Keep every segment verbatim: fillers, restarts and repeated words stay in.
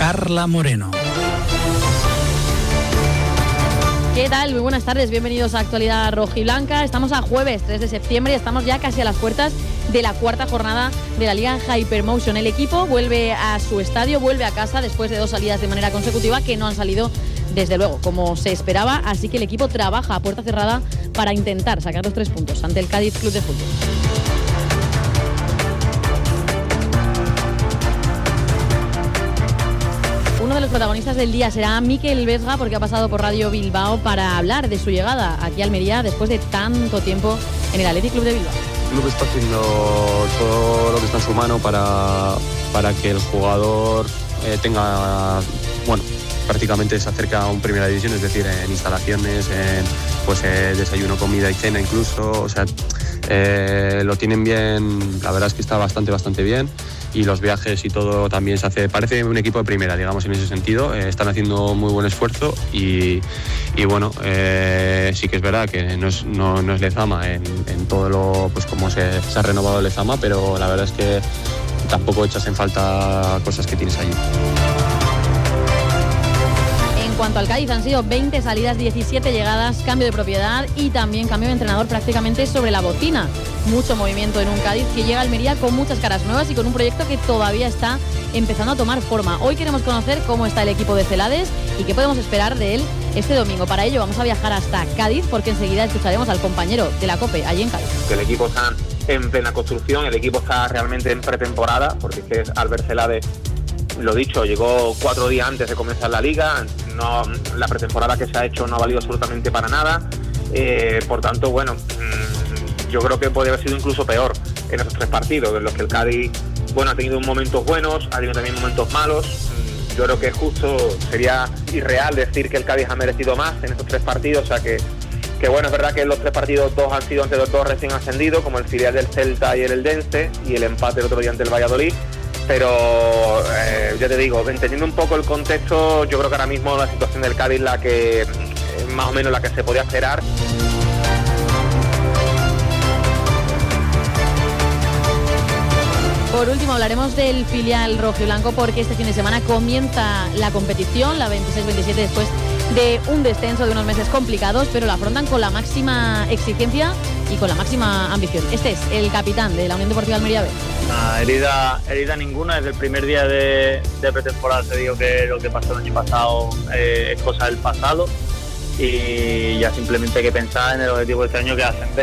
Carla Moreno. ¿Qué tal? Muy buenas tardes, bienvenidos a Actualidad Rojiblanca. Estamos a jueves tres de septiembre y estamos ya casi a las puertas de la cuarta jornada de la Liga Hypermotion. El equipo vuelve a su estadio, vuelve a casa después de dos salidas de manera consecutiva que no han salido desde luego como se esperaba, así que el equipo trabaja a puerta cerrada para intentar sacar los tres puntos ante el Cádiz Club de Fútbol. Uno de los protagonistas del día será Mikel Vesga, porque ha pasado por Radio Bilbao para hablar de su llegada aquí a Almería después de tanto tiempo en el Athletic Club de Bilbao. El club está haciendo todo lo que está en su mano para, para que el jugador eh, tenga, bueno, prácticamente se acerca a un primera división, es decir, en instalaciones, en pues eh, desayuno, comida y cena incluso, o sea, eh, lo tienen bien, la verdad es que está bastante, bastante bien. Y los viajes y todo también se hace, parece un equipo de primera, digamos, en ese sentido. Eh, están haciendo muy buen esfuerzo y, y bueno, eh, sí que es verdad que no es, no, no es Lezama en, en todo lo, pues como se, se ha renovado Lezama, pero la verdad es que tampoco echas en falta cosas que tienes allí. En cuanto al Cádiz, han sido veinte salidas, diecisiete llegadas, cambio de propiedad y también cambio de entrenador prácticamente sobre la bocina. Mucho movimiento en un Cádiz que llega a Almería con muchas caras nuevas y con un proyecto que todavía está empezando a tomar forma. Hoy queremos conocer cómo está el equipo de Celades y qué podemos esperar de él este domingo. Para ello vamos a viajar hasta Cádiz, porque enseguida escucharemos al compañero de la COPE allí en Cádiz. El equipo está en plena construcción, el equipo está realmente en pretemporada, porque es que Albert Celades, lo dicho, llegó cuatro días antes de comenzar la liga, no, la pretemporada que se ha hecho no ha valido absolutamente para nada, eh, por tanto, bueno, mmm, yo creo que podría haber sido incluso peor en esos tres partidos, en los que el Cádiz, bueno, ha tenido momentos buenos, ha tenido también momentos malos. Mmm, yo creo que justo sería irreal decir que el Cádiz ha merecido más en esos tres partidos, o sea que, que bueno, es verdad que los tres partidos dos han sido ante los dos recién ascendidos, como el filial del Celta y el Eldense, y el empate el otro día ante el Valladolid. Pero eh, ya te digo, entendiendo un poco el contexto, yo creo que ahora mismo la situación del Cádiz la que más o menos la que se podía esperar. Por último hablaremos del filial rojiblanco, porque este fin de semana comienza la competición, la veintiséis veintisiete, después de un descenso de unos meses complicados, pero la afrontan con la máxima exigencia y con la máxima ambición. Este es el capitán de la Unión Deportiva Almería B. Nah, herida, herida ninguna. Desde el primer día de, de pretemporada se dijo que lo que pasó el año pasado eh, es cosa del pasado, y ya simplemente hay que pensar en el objetivo de este año, que es ascender.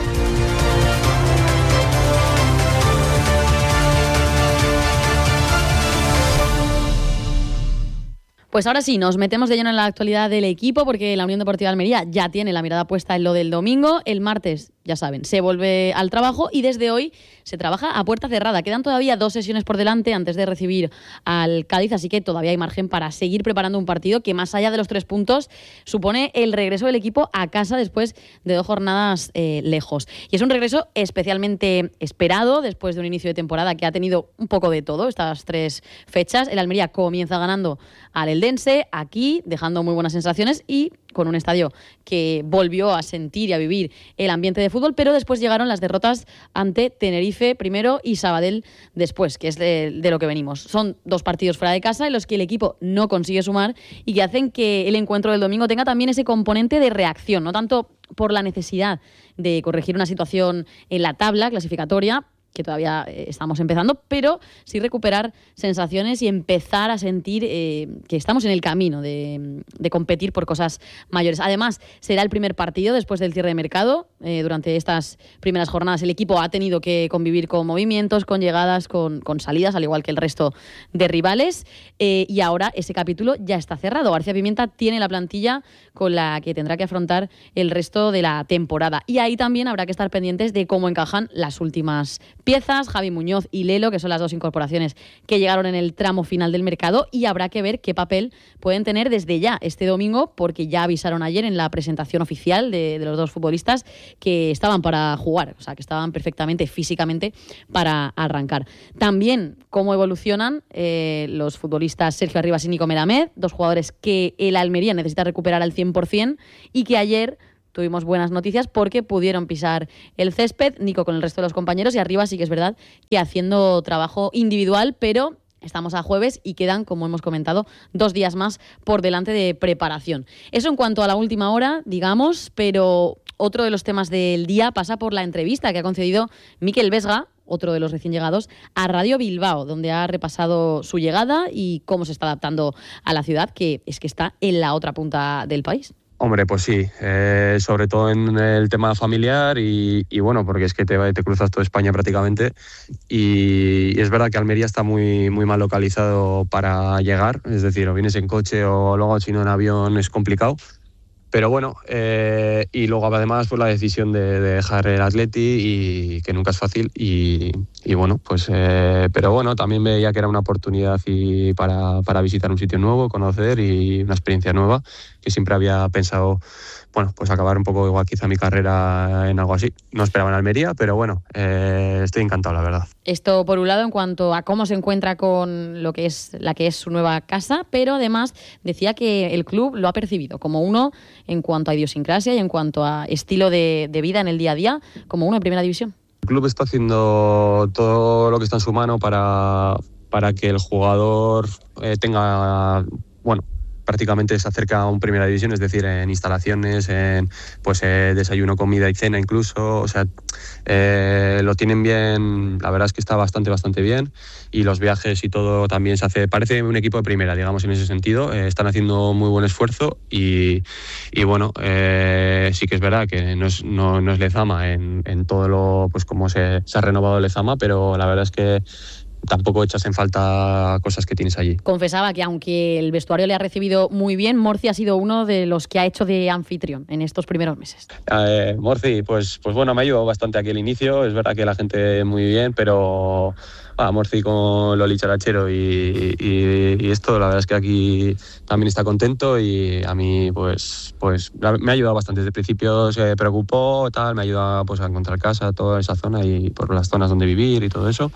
Pues ahora sí, nos metemos de lleno en la actualidad del equipo, porque la Unión Deportiva Almería ya tiene la mirada puesta en lo del domingo. El martes, ya saben, se vuelve al trabajo y desde hoy se trabaja a puerta cerrada. Quedan todavía dos sesiones por delante antes de recibir al Cádiz, así que todavía hay margen para seguir preparando un partido que, más allá de los tres puntos, supone el regreso del equipo a casa después de dos jornadas eh, lejos. Y es un regreso especialmente esperado después de un inicio de temporada que ha tenido un poco de todo estas tres fechas. El Almería comienza ganando al Eldense aquí, dejando muy buenas sensaciones y con un estadio que volvió a sentir y a vivir el ambiente de fútbol, pero después llegaron las derrotas ante Tenerife primero y Sabadell después, que es de, de lo que venimos. Son dos partidos fuera de casa en los que el equipo no consigue sumar y que hacen que el encuentro del domingo tenga también ese componente de reacción, no tanto por la necesidad de corregir una situación en la tabla clasificatoria, que todavía eh, estamos empezando, pero sí recuperar sensaciones y empezar a sentir eh, que estamos en el camino de, de competir por cosas mayores. Además, será el primer partido después del cierre de mercado. Eh, durante estas primeras jornadas el equipo ha tenido que convivir con movimientos, con llegadas, con, con salidas, al igual que el resto de rivales. Eh, y ahora ese capítulo ya está cerrado. García Pimienta tiene la plantilla con la que tendrá que afrontar el resto de la temporada. Y ahí también habrá que estar pendientes de cómo encajan las últimas piezas, Javi Muñoz y Lelo, que son las dos incorporaciones que llegaron en el tramo final del mercado, y habrá que ver qué papel pueden tener desde ya este domingo, porque ya avisaron ayer en la presentación oficial de, de los dos futbolistas que estaban para jugar, o sea, que estaban perfectamente físicamente para arrancar. También cómo evolucionan eh, los futbolistas Sergio Arribas y Nico Melamed, dos jugadores que el Almería necesita recuperar al cien por ciento y que ayer tuvimos buenas noticias porque pudieron pisar el césped, Nico con el resto de los compañeros, y arriba sí que es verdad que haciendo trabajo individual, pero Estamos a jueves y quedan, como hemos comentado, dos días más por delante de preparación. Eso en cuanto a la última hora, digamos, pero otro de los temas del día pasa por la entrevista que ha concedido Mikel Vesga, otro de los recién llegados, a Radio Bilbao, donde ha repasado su llegada y cómo se está adaptando a la ciudad, que es que está en la otra punta del país. Hombre, pues sí, eh, sobre todo en el tema familiar y, y bueno, porque es que te, te cruzas toda España prácticamente y, y es verdad que Almería está muy, muy mal localizado para llegar, es decir, o vienes en coche o luego si no en avión es complicado. Pero bueno, eh, y luego además pues la decisión de, de dejar el Atleti, y que nunca es fácil, y, y bueno, pues eh, pero bueno, también veía que era una oportunidad y para, para visitar un sitio nuevo, conocer y una experiencia nueva, que siempre había pensado, bueno, pues acabar un poco igual quizá mi carrera en algo así. No esperaba en Almería, pero bueno, eh, estoy encantado, la verdad. Esto por un lado en cuanto a cómo se encuentra con lo que es la que es su nueva casa, pero además decía que el club lo ha percibido como uno en cuanto a idiosincrasia y en cuanto a estilo de, de vida en el día a día, como uno en primera división. El club está haciendo todo lo que está en su mano para, para que el jugador eh, tenga, bueno, prácticamente se acerca a un primera división, es decir, en instalaciones, en pues eh, desayuno, comida y cena incluso, o sea, eh, lo tienen bien, la verdad es que está bastante, bastante bien, y los viajes y todo también se hace, parece un equipo de primera, digamos, en ese sentido, eh, están haciendo muy buen esfuerzo y, y bueno, eh, sí que es verdad que no es, no, no es Lezama en, en todo lo, pues como se, se ha renovado Lezama, pero la verdad es que tampoco echas en falta cosas que tienes allí. Confesaba que aunque el vestuario le ha recibido muy bien, Morci ha sido uno de los que ha hecho de anfitrión en estos primeros meses. Eh, Morci, pues, pues bueno, me ha ayudado bastante aquí al inicio, es verdad que la gente muy bien, pero ah, Morci con Loli Charachero y, y, y esto, la verdad es que aquí también está contento y a mí pues, pues me ha ayudado bastante. Desde el principio se preocupó, tal, me ha ayudado pues, a encontrar casa, toda esa zona y por las zonas donde vivir y todo eso.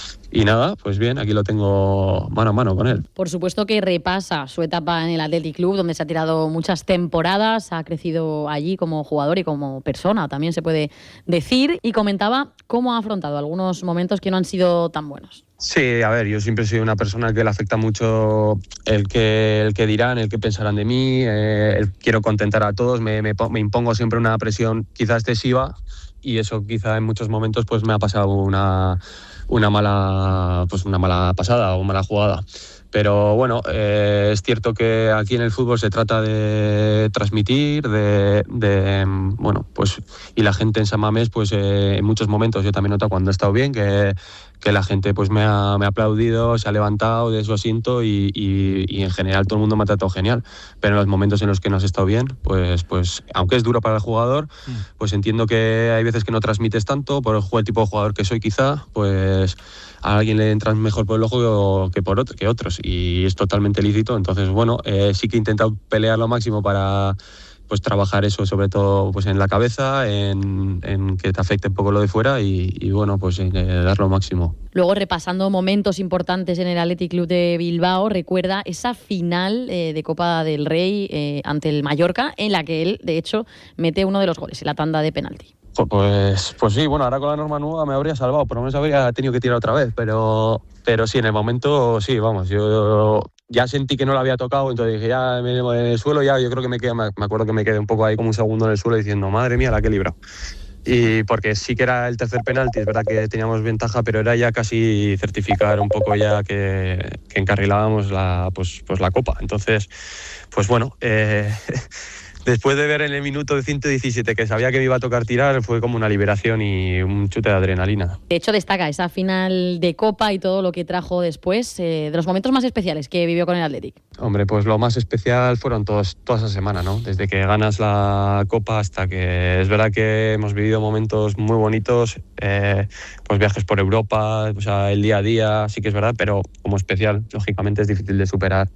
Y nada, pues bien, aquí lo tengo mano a mano con él. Por supuesto que repasa su etapa en el Athletic Club, donde se ha tirado muchas temporadas, ha crecido allí como jugador y como persona, también se puede decir, y comentaba cómo ha afrontado algunos momentos que no han sido tan buenos. Sí, a ver, yo siempre soy una persona que le afecta mucho el que, el que dirán, el que pensarán de mí, eh, el quiero contentar a todos, me, me, me impongo siempre una presión quizá excesiva y eso quizá en muchos momentos pues me ha pasado una... una mala pues una mala pasada o mala jugada, pero bueno, eh, es cierto que aquí en el fútbol se trata de transmitir, de, de bueno, pues y la gente en San Mamés pues eh, en muchos momentos yo también noto cuando he estado bien que, que la gente pues me ha, me ha aplaudido, se ha levantado de su asiento y, y, y en general todo el mundo me ha tratado genial, pero en los momentos en los que no has estado bien, pues, pues aunque es duro para el jugador, pues entiendo que hay veces que no transmites tanto por el, el tipo de jugador que soy quizá, pues a alguien le entran mejor por el ojo que por otro, que otros y es totalmente lícito, entonces bueno, eh, sí que he intentado pelear lo máximo para pues trabajar eso sobre todo pues en la cabeza, en, en que te afecte un poco lo de fuera y, y bueno, pues en, eh, dar lo máximo. Luego, repasando momentos importantes en el Athletic Club de Bilbao, recuerda esa final eh, de Copa del Rey eh, ante el Mallorca, en la que él, de hecho, mete uno de los goles en la tanda de penalti. Pues, pues sí, bueno, ahora con la norma nueva me habría salvado, por lo menos habría tenido que tirar otra vez, pero, pero sí, en el momento sí, vamos, yo ya sentí que no la había tocado, entonces dije, ya en el suelo, ya yo creo que me quedé, me acuerdo que me quedé un poco ahí como un segundo en el suelo diciendo, madre mía, la que he librado. Y porque sí que era el tercer penalti, es verdad que teníamos ventaja, pero era ya casi certificar un poco ya que, que encarrilábamos la, pues, pues la copa. Entonces, pues bueno, eh, después de ver en el minuto de ciento diecisiete que sabía que me iba a tocar tirar, fue como una liberación y un chute de adrenalina. De hecho, destaca esa final de Copa y todo lo que trajo después, eh, de los momentos más especiales que vivió con el Athletic. Hombre, pues lo más especial fueron todos, toda esa semana, ¿no? Desde que ganas la Copa hasta que es verdad que hemos vivido momentos muy bonitos, eh, pues viajes por Europa, o sea, el día a día, sí que es verdad, pero como especial, lógicamente es difícil de superar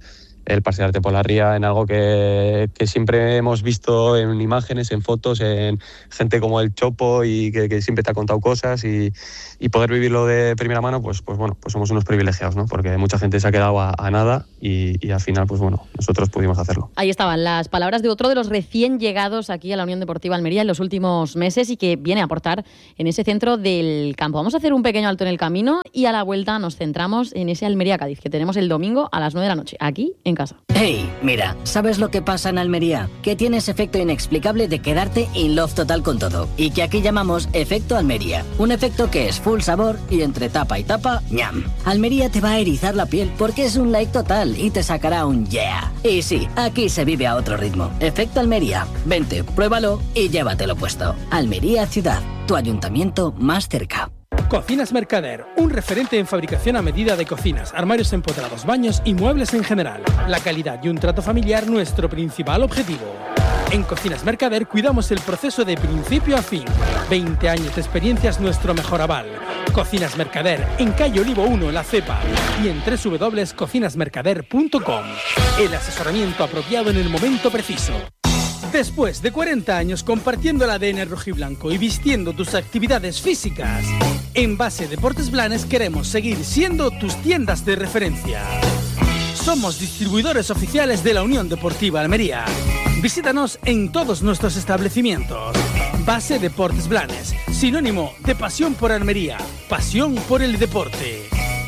el pasearte por la ría en algo que, que siempre hemos visto en imágenes, en fotos, en gente como el Chopo y que, que siempre te ha contado cosas y, y poder vivirlo de primera mano, pues, pues bueno, pues somos unos privilegiados, ¿no? Porque mucha gente se ha quedado a, a nada y, y al final, pues bueno, nosotros pudimos hacerlo. Ahí estaban las palabras de otro de los recién llegados aquí a la Unión Deportiva Almería en los últimos meses y que viene a aportar en ese centro del campo. Vamos a hacer un pequeño alto en el camino y a la vuelta nos centramos en ese Almería-Cádiz que tenemos el domingo a las nueve de la noche, aquí en casa. Hey, mira, ¿sabes lo que pasa en Almería? Que tienes efecto inexplicable de quedarte in love total con todo y que aquí llamamos efecto Almería. Un efecto que es full sabor y entre tapa y tapa, ñam. Almería te va a erizar la piel porque es un like total y te sacará un yeah. Y sí, aquí se vive a otro ritmo. Efecto Almería. Vente, pruébalo y llévatelo puesto. Almería Ciudad, tu ayuntamiento más cerca. Cocinas Mercader, un referente en fabricación a medida de cocinas, armarios empotrados, baños y muebles en general. La calidad y un trato familiar nuestro principal objetivo. En Cocinas Mercader cuidamos el proceso de principio a fin. veinte años de experiencia es nuestro mejor aval. Cocinas Mercader, en calle Olivo uno, La Cepa, y en doble u doble u doble u punto cocinas mercader punto com. El asesoramiento apropiado en el momento preciso. Después de cuarenta años compartiendo el A D N rojiblanco y vistiendo tus actividades físicas, en Base Deportes Blanes queremos seguir siendo tus tiendas de referencia. Somos distribuidores oficiales de la Unión Deportiva Almería. Visítanos en todos nuestros establecimientos. Base Deportes Blanes, sinónimo de pasión por Almería, pasión por el deporte.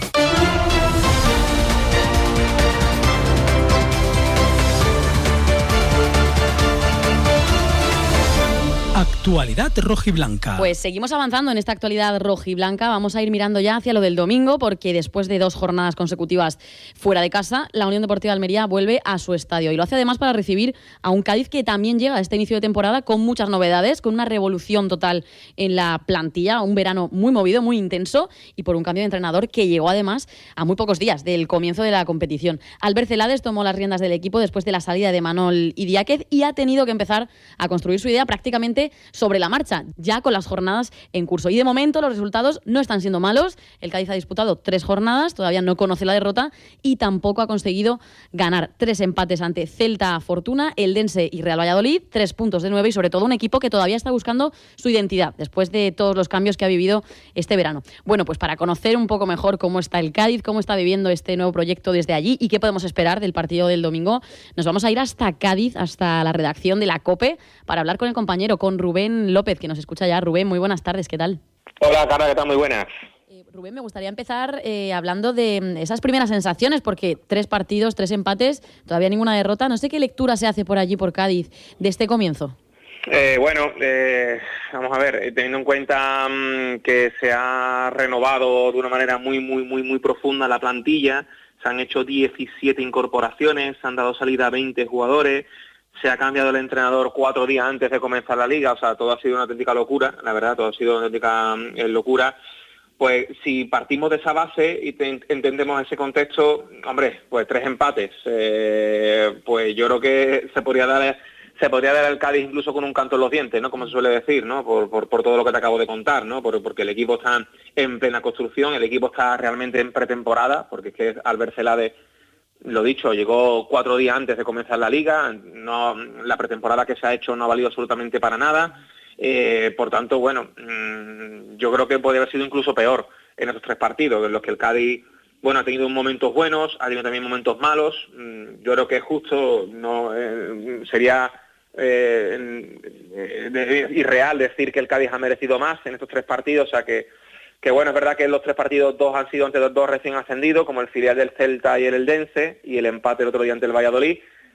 Actualidad rojiblanca. Pues seguimos avanzando en esta actualidad rojiblanca. Vamos a ir mirando ya hacia lo del domingo, porque después de dos jornadas consecutivas fuera de casa, la Unión Deportiva Almería vuelve a su estadio y lo hace además para recibir a un Cádiz que también llega a este inicio de temporada con muchas novedades, con una revolución total en la plantilla, un verano muy movido, muy intenso y por un cambio de entrenador que llegó además a muy pocos días del comienzo de la competición. Albert Celades tomó las riendas del equipo después de la salida de Manol Idiáquez y ha tenido que empezar a construir su idea prácticamente sobre la marcha, ya con las jornadas en curso. Y de momento los resultados no están siendo malos. El Cádiz ha disputado tres jornadas, todavía no conoce la derrota y tampoco ha conseguido ganar. Tres empates ante Celta, Fortuna, Eldense y Real Valladolid, tres puntos de nueve y sobre todo un equipo que todavía está buscando su identidad después de todos los cambios que ha vivido este verano. Bueno, pues para conocer un poco mejor cómo está el Cádiz, cómo está viviendo este nuevo proyecto desde allí y qué podemos esperar del partido del domingo, nos vamos a ir hasta Cádiz, hasta la redacción de la COPE, para hablar con el compañero, con Rubén López, que nos escucha ya. Rubén, muy buenas tardes, ¿qué tal? Hola, Carla, ¿qué tal? Muy buenas. Eh, Rubén, me gustaría empezar eh, hablando de esas primeras sensaciones, porque tres partidos, tres empates, todavía ninguna derrota. No sé qué lectura se hace por allí, por Cádiz, de este comienzo. Eh, bueno, eh, vamos a ver, teniendo en cuenta um, que se ha renovado de una manera muy, muy, muy, muy profunda la plantilla, se han hecho diecisiete incorporaciones, se han dado salida a veinte jugadores, se ha cambiado el entrenador cuatro días antes de comenzar la liga, o sea, todo ha sido una auténtica locura, la verdad, todo ha sido una auténtica eh, locura. Pues si partimos de esa base y te, entendemos ese contexto, hombre, pues tres empates, eh, pues yo creo que se podría dar se podría dar al Cádiz incluso con un canto en los dientes, ¿no? Como se suele decir, ¿no? Por, por, por todo lo que te acabo de contar, ¿no? Por, porque el equipo está en plena construcción, el equipo está realmente en pretemporada, porque es que Albert Celades, lo dicho, llegó cuatro días antes de comenzar la liga, no, la pretemporada que se ha hecho no ha valido absolutamente para nada, eh, por tanto, bueno, mmm, yo creo que podría haber sido incluso peor en esos tres partidos, en los que el Cádiz, bueno, ha tenido momentos buenos, ha tenido también momentos malos. Mmm, yo creo que es justo, no eh, sería eh, eh, irreal decir que el Cádiz ha merecido más en estos tres partidos, o sea que Que bueno, es verdad que los tres partidos, dos han sido ante los dos recién ascendidos, como el filial del Celta y el Eldense, y el empate el otro día ante el Valladolid,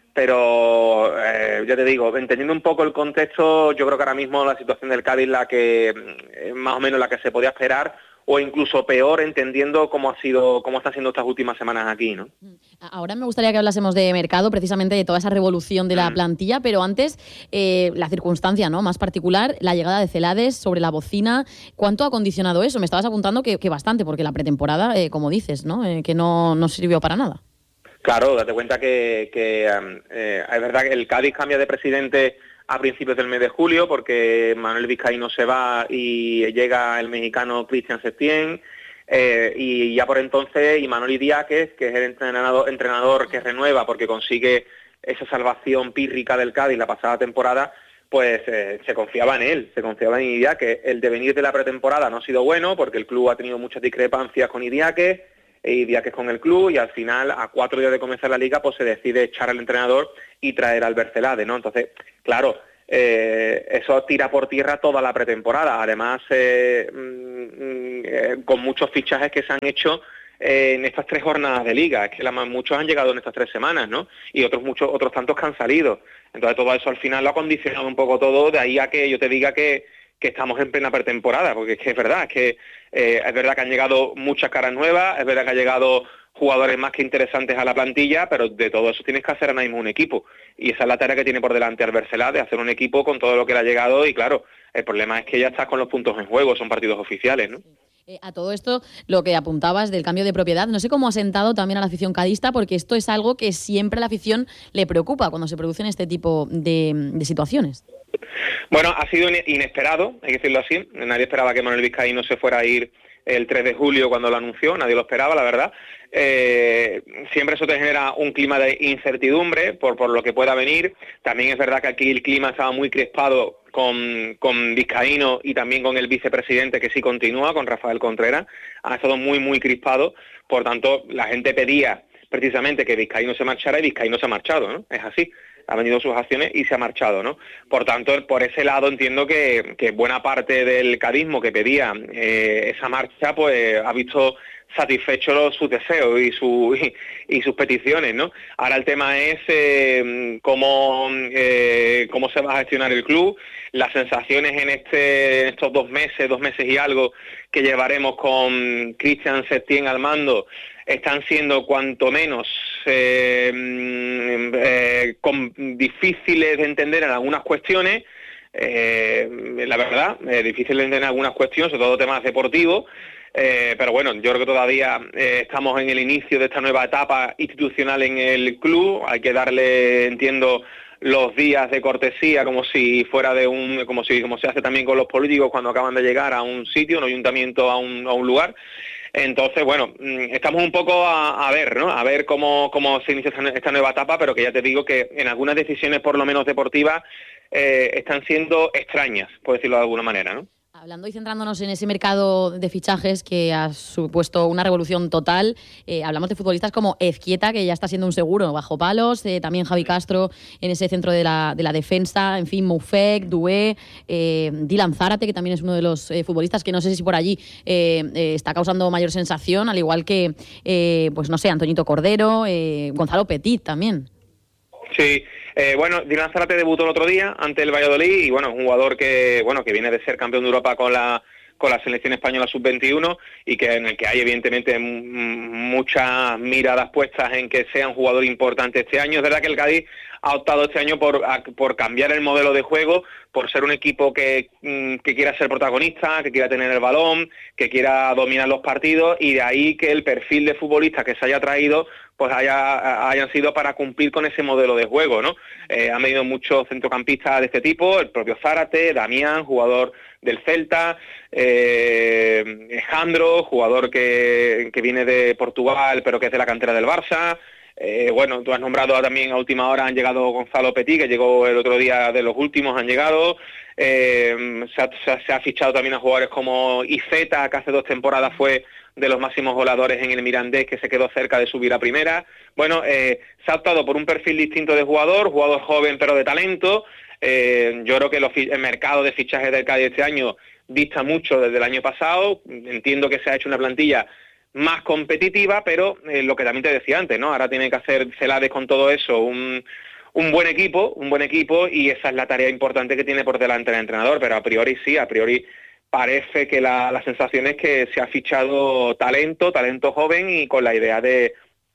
pero eh, ya te digo, entendiendo un poco el contexto, yo creo que ahora mismo la situación del Cádiz la que eh, más o menos la que se podía esperar, o incluso peor, entendiendo cómo ha sido, cómo está siendo estas últimas semanas aquí, ¿no? Ahora me gustaría que hablásemos de mercado, precisamente de toda esa revolución de la mm. plantilla, pero antes eh, la circunstancia, ¿no?, más particular, la llegada de Celades sobre la bocina. ¿Cuánto ha condicionado eso? Me estabas apuntando que, que bastante, porque la pretemporada, eh, como dices, ¿no?, eh, que no, no sirvió para nada. Claro, date cuenta que, que eh, es verdad que el Cádiz cambia de presidente a principios del mes de julio, porque Manuel Vizcaíno se va y llega el mexicano Cristian Setién. Eh, y ya por entonces Imanol Idiáquez, que es el entrenador, entrenador que renueva porque consigue esa salvación pírrica del Cádiz la pasada temporada, pues eh, se confiaba en él, se confiaba en Idiáquez. El devenir de la pretemporada no ha sido bueno porque el club ha tenido muchas discrepancias con Idiáquez, e Idiáquez con el club, y al final, a cuatro días de comenzar la Liga, pues se decide echar al entrenador y traer al Bercelade, ¿no? Entonces, claro, Eh, eso tira por tierra toda la pretemporada, además eh, mm, eh, con muchos fichajes que se han hecho eh, en estas tres jornadas de liga, es que la, muchos han llegado en estas tres semanas, ¿no? Y otros muchos otros tantos que han salido, entonces todo eso al final lo ha condicionado un poco todo, de ahí a que yo te diga que, que estamos en plena pretemporada, porque es que es verdad, es que eh, es verdad que han llegado muchas caras nuevas, es verdad que ha llegado jugadores más que interesantes a la plantilla, pero de todo eso tienes que hacer ahora mismo un equipo, y esa es la tarea que tiene por delante al Bercelade, hacer un equipo con todo lo que le ha llegado, y claro, el problema es que ya estás con los puntos en juego, son partidos oficiales, ¿no? Eh, a todo esto, lo que apuntabas del cambio de propiedad, no sé cómo ha sentado también a la afición cadista, porque esto es algo que siempre a la afición le preocupa cuando se producen este tipo de, de situaciones. Bueno, ha sido inesperado, hay que decirlo así, nadie esperaba que Manuel Vizcaíno se fuera a ir el tres de julio cuando lo anunció, nadie lo esperaba, la verdad. Eh, siempre eso te genera un clima de incertidumbre por, por lo que pueda venir. También es verdad que aquí el clima estaba muy crispado con, con Vizcaíno y también con el vicepresidente, que sí continúa, con Rafael Contreras. Ha estado muy, muy crispado, por tanto, la gente pedía precisamente que Vizcaíno se marchara y Vizcaíno se ha marchado, ¿no? Es así. Ha vendido sus acciones y se ha marchado, ¿no? Por tanto, por ese lado entiendo que, que buena parte del cadismo que pedía eh, esa marcha, pues ha visto satisfechos sus deseos y, su, y, y sus peticiones, ¿no? Ahora el tema es eh, cómo, eh, cómo se va a gestionar el club, las sensaciones en, este, en estos dos meses, dos meses y algo que llevaremos con Cristian Septién al mando, están siendo cuanto menos eh, eh, con, difíciles de entender en algunas cuestiones, eh, la verdad, es difícil de entender en algunas cuestiones, sobre todo temas deportivos, eh, pero bueno, yo creo que todavía eh, estamos en el inicio de esta nueva etapa institucional en el club, hay que darle, entiendo, los días de cortesía como si fuera de un, como si como se hace también con los políticos cuando acaban de llegar a un sitio, un ayuntamiento, a un, a un lugar. Entonces, bueno, estamos un poco a, a ver, ¿no? A ver cómo, cómo se inicia esta, esta nueva etapa, pero que ya te digo que en algunas decisiones, por lo menos deportivas, eh, están siendo extrañas, por decirlo de alguna manera, ¿no? Hablando y centrándonos en ese mercado de fichajes que ha supuesto una revolución total, eh, hablamos de futbolistas como Ezquieta, que ya está siendo un seguro bajo palos, eh, también Javi Castro en ese centro de la, de la defensa, en fin, Moufek, Doué, eh, Dylan Zárate, que también es uno de los eh, futbolistas que no sé si por allí eh, eh, está causando mayor sensación, al igual que, eh, pues no sé, Antoñito Cordero, eh, Gonzalo Petit también. Sí, eh, bueno, Dylan Zárate debutó el otro día ante el Valladolid y bueno, es un jugador que bueno que viene de ser campeón de Europa con la con la selección española sub veintiuno y que en el que hay evidentemente m- muchas miradas puestas en que sea un jugador importante este año. Es verdad que el Cádiz ha optado este año por, a, por cambiar el modelo de juego, por ser un equipo que, que quiera ser protagonista, que quiera tener el balón, que quiera dominar los partidos, y de ahí que el perfil de futbolista que se haya traído pues haya, hayan sido para cumplir con ese modelo de juego, ¿no? Eh, han venido muchos centrocampistas de este tipo, el propio Zárate, Damián, jugador del Celta, eh, Alejandro, jugador que, que viene de Portugal pero que es de la cantera del Barça. Eh, bueno, tú has nombrado también a última hora, han llegado Gonzalo Petit, que llegó el otro día de los últimos, han llegado. Eh, se, ha, se, ha, se ha fichado también a jugadores como Iceta, que hace dos temporadas fue de los máximos goleadores en el Mirandés, que se quedó cerca de subir a primera. Bueno, eh, se ha optado por un perfil distinto de jugador, jugador joven pero de talento. Eh, yo creo que los, el mercado de fichajes del Cádiz este año dista mucho desde el año pasado. Entiendo que se ha hecho una plantilla más competitiva, pero eh, lo que también te decía antes, ¿no? Ahora tiene que hacer Celades con todo eso un, un buen equipo, un buen equipo, y esa es la tarea importante que tiene por delante el entrenador, pero a priori sí, a priori parece que la, la sensación es que se ha fichado talento, talento joven y con la idea de,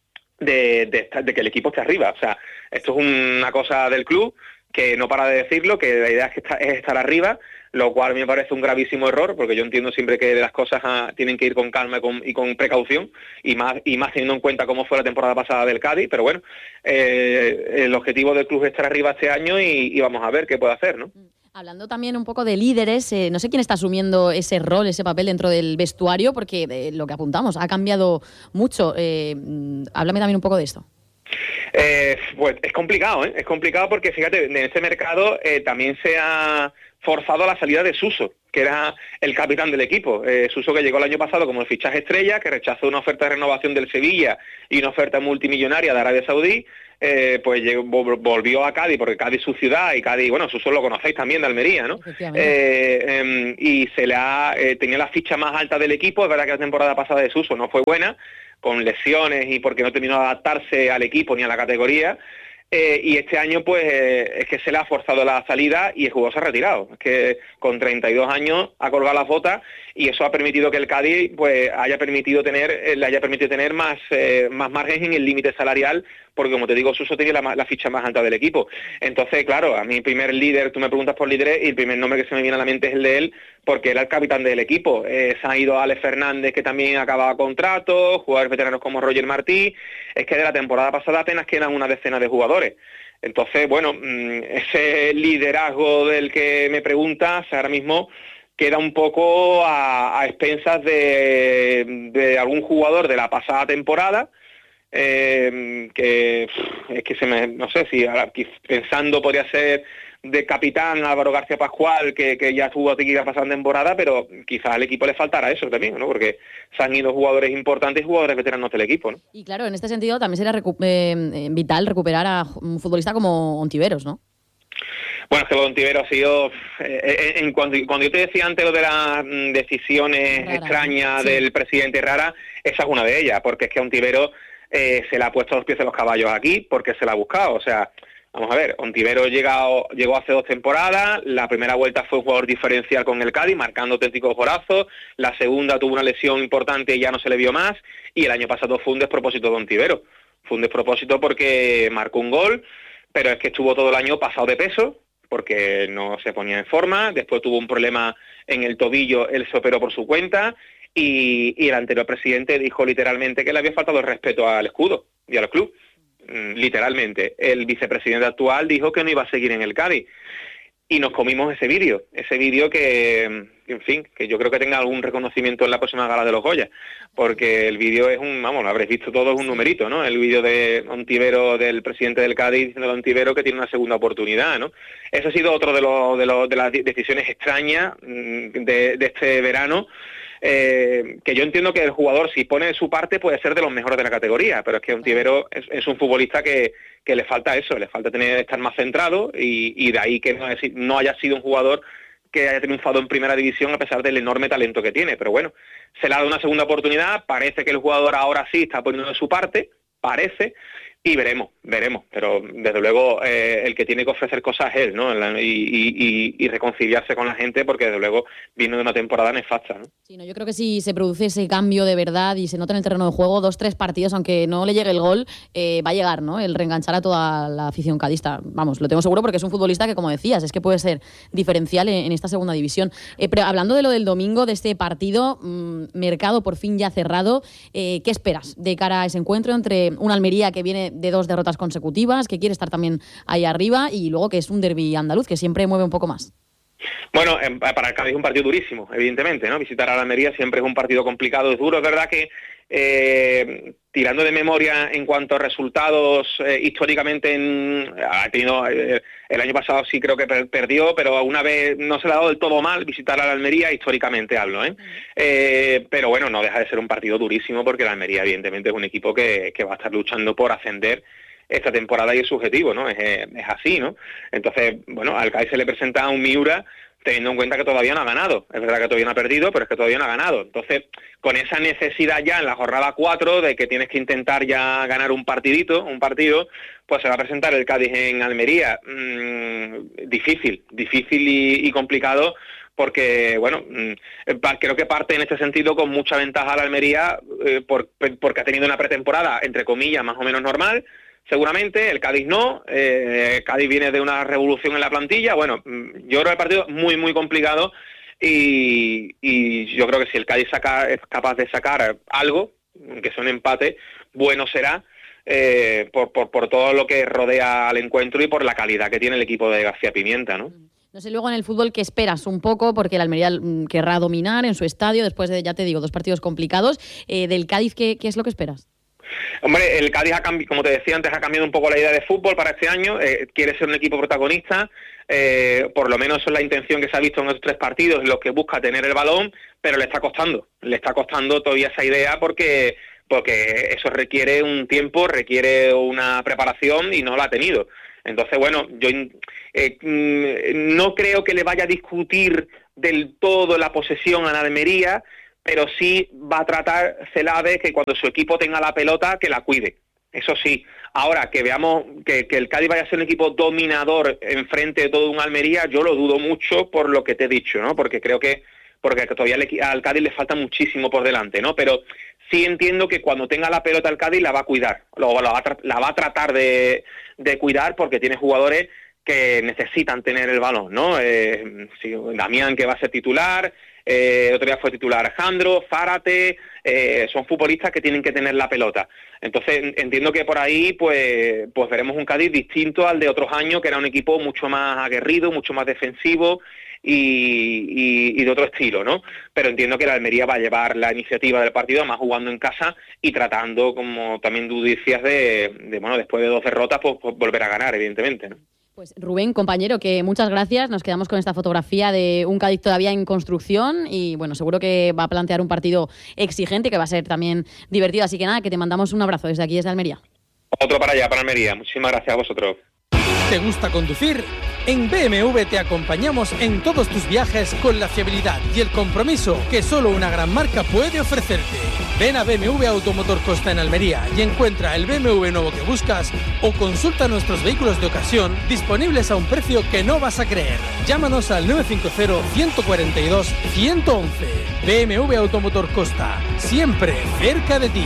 de, de, de que el equipo esté arriba. O sea, esto es una cosa del club que no para de decirlo, que la idea es, que está, es estar arriba, lo cual me parece un gravísimo error, porque yo entiendo siempre que las cosas ah, tienen que ir con calma y con, y con precaución, y más y más teniendo en cuenta cómo fue la temporada pasada del Cádiz, pero bueno, eh, el objetivo del club es estar arriba este año y, y vamos a ver qué puede hacer, ¿no? Hablando también un poco de líderes, eh, no sé quién está asumiendo ese rol, ese papel dentro del vestuario, porque eh, lo que apuntamos ha cambiado mucho. Eh, háblame también un poco de esto. Eh, pues es complicado, ¿eh? Es complicado porque, fíjate, en este mercado eh, también se ha forzado la salida de Suso, que era el capitán del equipo. Eh, Suso, que llegó el año pasado como el fichaje estrella, que rechazó una oferta de renovación del Sevilla y una oferta multimillonaria de Arabia Saudí, eh, pues llegó, volvió a Cádiz, porque Cádiz es su ciudad, y Cádiz, bueno, Suso lo conocéis también de Almería, ¿no? Eh, eh, y se le ha, eh, tenía la ficha más alta del equipo. Es verdad que la temporada pasada de Suso no fue buena, con lesiones y porque no terminó de adaptarse al equipo ni a la categoría. Eh, y este año pues eh, es que se le ha forzado la salida y el jugador se ha retirado. Es que con treinta y dos años ha colgado las botas, y eso ha permitido que el Cádiz pues haya permitido tener eh, le haya permitido tener más eh, más margen en el límite salarial, porque como te digo, Suso tiene la, la ficha más alta del equipo. Entonces, claro, a mi primer líder, tú me preguntas por líderes y el primer nombre que se me viene a la mente es el de él, porque era el capitán del equipo. Eh, se ha ido Alex Fernández, que también acababa contrato, jugadores veteranos como Roger Martí. Es que de la temporada pasada apenas quedan una decena de jugadores. Entonces, bueno, ese liderazgo del que me preguntas ahora mismo queda un poco a, a expensas de, de algún jugador de la pasada temporada, eh, que es que se me, no sé si ahora, pensando podría ser de capitán Álvaro García Pascual, que, que ya estuvo aquí la pasada temporada, pero quizás al equipo le faltará eso también, ¿no? Porque se han ido jugadores importantes y jugadores veteranos del equipo, ¿no? Y claro, en este sentido también sería recu- eh, vital recuperar a un futbolista como Ontiveros, ¿no? Bueno, es que Ontiveros ha sido, eh, en cuando, cuando yo te decía antes lo de las mm, decisiones Rara, extrañas, sí, del presidente Rara, esa es una de ellas, porque es que Ontiveros eh, se le ha puesto los pies en los caballos aquí, porque se la ha buscado. O sea, vamos a ver, Ontiveros llegó, llegó hace dos temporadas, la primera vuelta fue un jugador diferencial con el Cádiz, marcando auténticos gorazos, la segunda tuvo una lesión importante y ya no se le vio más, y el año pasado fue un despropósito de Ontiveros. Fue un despropósito porque marcó un gol, pero es que estuvo todo el año pasado de peso, porque no se ponía en forma. Después tuvo un problema en el tobillo, él se operó por su cuenta, y, y el anterior presidente dijo literalmente que le había faltado el respeto al escudo y al club. Literalmente. El vicepresidente actual dijo que no iba a seguir en el Cádiz, y nos comimos ese vídeo, ese vídeo que, en fin, que yo creo que tenga algún reconocimiento en la próxima gala de los Goya, porque el vídeo es un, vamos, lo habréis visto todo, es un numerito, ¿no? El vídeo de Ontiveros, del presidente del Cádiz, diciendo a Ontiveros que tiene una segunda oportunidad, ¿no? Eso ha sido otro de los de, los, de las decisiones extrañas de, de este verano. Eh, que yo entiendo que el jugador, si pone su parte, puede ser de los mejores de la categoría, pero es que Ontiveros es, es un futbolista que, que le falta eso, le falta tener estar más centrado, y, y de ahí que no, no haya sido un jugador que haya triunfado en primera división a pesar del enorme talento que tiene. Pero bueno, se le ha dado una segunda oportunidad, parece que el jugador ahora sí está poniendo de su parte, parece, y veremos, veremos, pero desde luego eh, el que tiene que ofrecer cosas es él, ¿no? Y, y, y reconciliarse con la gente, porque desde luego vino de una temporada nefasta, ¿no? Sí, no, yo creo que si se produce ese cambio de verdad y se nota en el terreno de juego, dos, tres partidos, aunque no le llegue el gol, eh, va a llegar, ¿no? El reenganchar a toda la afición cadista. Vamos, lo tengo seguro, porque es un futbolista que, como decías, es que puede ser diferencial en, en esta segunda división. Eh, pero hablando de lo del domingo, de este partido, mmm, mercado por fin ya cerrado, eh, ¿qué esperas de cara a ese encuentro entre una Almería que viene de dos derrotas consecutivas, que quiere estar también ahí arriba, y luego que es un derbi andaluz que siempre mueve un poco más? Bueno, para el Cádiz es un partido durísimo, evidentemente, ¿no? Visitar a la Almería siempre es un partido complicado, es duro. Es verdad que eh, tirando de memoria en cuanto a resultados, eh, históricamente en, ha tenido eh, el año pasado sí creo que per perdió, pero una vez no se le ha dado del todo mal visitar a la Almería, históricamente hablo, ¿eh? Eh, pero bueno, no deja de ser un partido durísimo, porque la Almería evidentemente es un equipo que, que va a estar luchando por ascender esta temporada, y es subjetivo, ¿no? Es, es así, ¿no? Entonces, bueno, al Cádiz se le presenta un Miura teniendo en cuenta que todavía no ha ganado. Es verdad que todavía no ha perdido, pero es que todavía no ha ganado. Entonces, con esa necesidad ya en la jornada cuatro de que tienes que intentar ya ganar un partidito, un partido, pues se va a presentar el Cádiz en Almería. Mm, difícil, difícil y, y complicado, porque, bueno, creo que parte en este sentido con mucha ventaja a la Almería, eh, por, porque ha tenido una pretemporada, entre comillas, más o menos normal. Seguramente, el Cádiz no, eh, el Cádiz viene de una revolución en la plantilla. Bueno, yo creo que el partido es muy, muy complicado, y, y yo creo que si el Cádiz saca, es capaz de sacar algo, que sea un empate, bueno será, eh, por, por, por todo lo que rodea al encuentro y por la calidad que tiene el equipo de García Pimienta, ¿no? No sé luego en el fútbol qué esperas un poco, porque el Almería querrá dominar en su estadio después de, ya te digo, dos partidos complicados. Eh, del Cádiz, ¿qué, ¿qué es lo que esperas? Hombre, el Cádiz, ha cambi- como te decía antes, ha cambiado un poco la idea de fútbol para este año. Eh, quiere ser un equipo protagonista. Eh, por lo menos eso es la intención que se ha visto en estos tres partidos, los que busca tener el balón, pero le está costando. Le está costando todavía esa idea porque, porque eso requiere un tiempo, requiere una preparación y no la ha tenido. Entonces, bueno, yo eh, no creo que le vaya a discutir del todo la posesión a la Almería, pero sí va a tratar Celades que cuando su equipo tenga la pelota, que la cuide. Eso sí. Ahora, que veamos que, que el Cádiz vaya a ser un equipo dominador enfrente de todo un Almería, yo lo dudo mucho por lo que te he dicho, ¿no? Porque creo que porque todavía le, al Cádiz le falta muchísimo por delante, ¿no? Pero sí entiendo que cuando tenga la pelota el Cádiz la va a cuidar, lo, la, va a, la va a tratar de, de cuidar porque tiene jugadores que necesitan tener el balón, ¿no? Eh, sí, Damián, que va a ser titular, eh, otro día fue titular Alejandro, Zárate, eh, son futbolistas que tienen que tener la pelota. Entonces entiendo que por ahí pues, pues veremos un Cádiz distinto al de otros años, que era un equipo mucho más aguerrido, mucho más defensivo, Y, y, y de otro estilo, ¿no? Pero entiendo que la Almería va a llevar la iniciativa del partido, más jugando en casa y tratando, como también tú decías, de, de bueno, después de dos derrotas, pues, pues volver a ganar, evidentemente, ¿no? Pues Rubén, compañero, que muchas gracias. Nos quedamos con esta fotografía de un Cádiz todavía en construcción y, bueno, seguro que va a plantear un partido exigente que va a ser también divertido. Así que nada, que te mandamos un abrazo desde aquí, desde Almería. Otro para allá, para Almería. Muchísimas gracias a vosotros. ¿Te gusta conducir? En B M W te acompañamos en todos tus viajes con la fiabilidad y el compromiso que solo una gran marca puede ofrecerte. Ven a B M W Automotor Costa en Almería y encuentra el B M W nuevo que buscas o consulta nuestros vehículos de ocasión disponibles a un precio que no vas a creer. Llámanos al nueve cinco cero, uno cuatro dos, uno uno uno. B M W Automotor Costa, siempre cerca de ti.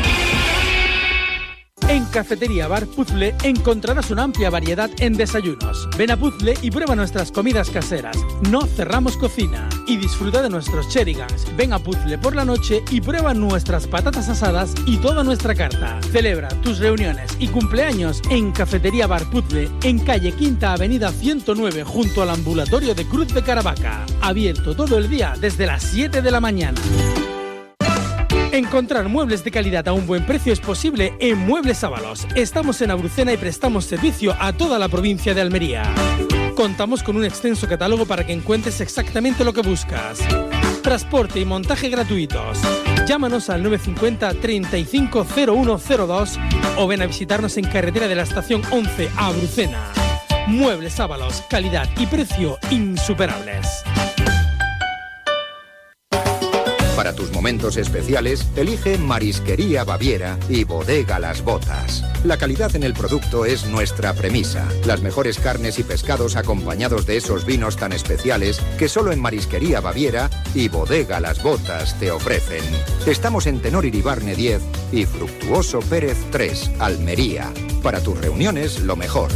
En Cafetería Bar Puzzle encontrarás una amplia variedad en desayunos. Ven a Puzzle y prueba nuestras comidas caseras. No cerramos cocina. Y disfruta de nuestros cherigans. Ven a Puzzle por la noche y prueba nuestras patatas asadas y toda nuestra carta. Celebra tus reuniones y cumpleaños en Cafetería Bar Puzzle, en calle Quinta Avenida ciento nueve, junto al ambulatorio de Cruz de Caravaca. Abierto todo el día desde las siete de la mañana. Encontrar muebles de calidad a un buen precio es posible en Muebles Ábalos. Estamos en Abrucena y prestamos servicio a toda la provincia de Almería. Contamos con un extenso catálogo para que encuentres exactamente lo que buscas. Transporte y montaje gratuitos. Llámanos al nueve cinco cero, treinta y cinco, cero uno cero dos o ven a visitarnos en carretera de la estación once a Abrucena. Muebles Ábalos, calidad y precio insuperables. Para tus momentos especiales, elige Marisquería Baviera y Bodega Las Botas. La calidad en el producto es nuestra premisa. Las mejores carnes y pescados acompañados de esos vinos tan especiales que solo en Marisquería Baviera y Bodega Las Botas te ofrecen. Estamos en Tenor Iribarne diez y Fructuoso Pérez tres, Almería. Para tus reuniones, lo mejor.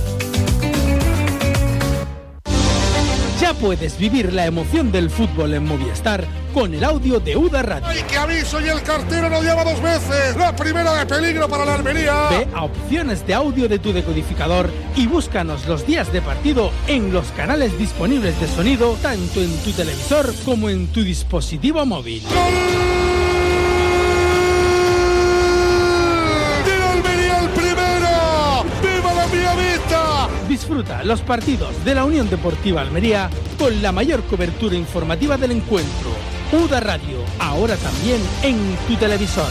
Ya puedes vivir la emoción del fútbol en Movistar con el audio de U D A Radio. ¡Ay, qué aviso! Y el cartero nos llama dos veces. La primera de peligro para la Almería. Ve a opciones de audio de tu decodificador y búscanos los días de partido en los canales disponibles de sonido, tanto en tu televisor como en tu dispositivo móvil. ¡Gol! Disfruta los partidos de la Unión Deportiva Almería con la mayor cobertura informativa del encuentro. U D A Radio, ahora también en tu televisor.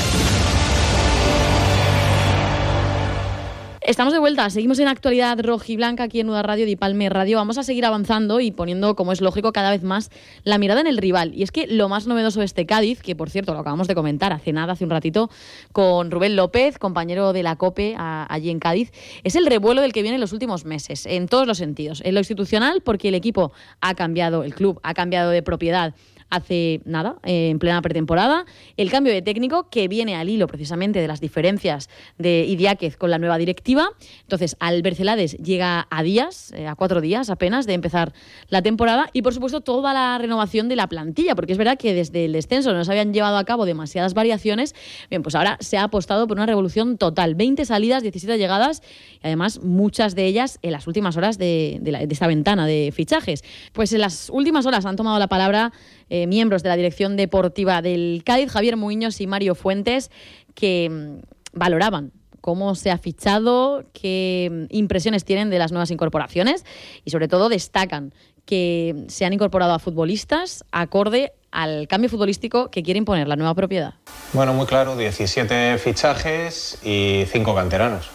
Estamos de vuelta, seguimos en Actualidad Rojiblanca aquí en U D A Radio, Di Palme Radio. Vamos a seguir avanzando y poniendo, como es lógico, cada vez más la mirada en el rival. Y es que lo más novedoso de este Cádiz, que por cierto lo acabamos de comentar hace nada, hace un ratito, con Rubén López, compañero de la COPE a, allí en Cádiz, es el revuelo del que viene en los últimos meses, en todos los sentidos. En lo institucional, porque el equipo ha cambiado, el club ha cambiado de propiedad hace nada, eh, en plena pretemporada. El cambio de técnico que viene al hilo precisamente de las diferencias de Idiáquez con la nueva directiva. Entonces, Albert Celades llega a días, eh, a cuatro días apenas de empezar la temporada, y por supuesto toda la renovación de la plantilla, porque es verdad que desde el descenso no se habían llevado a cabo demasiadas variaciones. Bien, pues ahora se ha apostado por una revolución total. veinte salidas, diecisiete llegadas y además muchas de ellas en las últimas horas de, de, la, de esta ventana de fichajes. Pues en las últimas horas han tomado la palabra eh, miembros de la dirección deportiva del Cádiz, Javier Muiños y Mario Fuentes, que mmm, valoraban cómo se ha fichado, qué impresiones tienen de las nuevas incorporaciones y sobre todo destacan que se han incorporado a futbolistas acorde al cambio futbolístico que quiere imponer la nueva propiedad. Bueno, muy claro, diecisiete fichajes y cinco canteranos.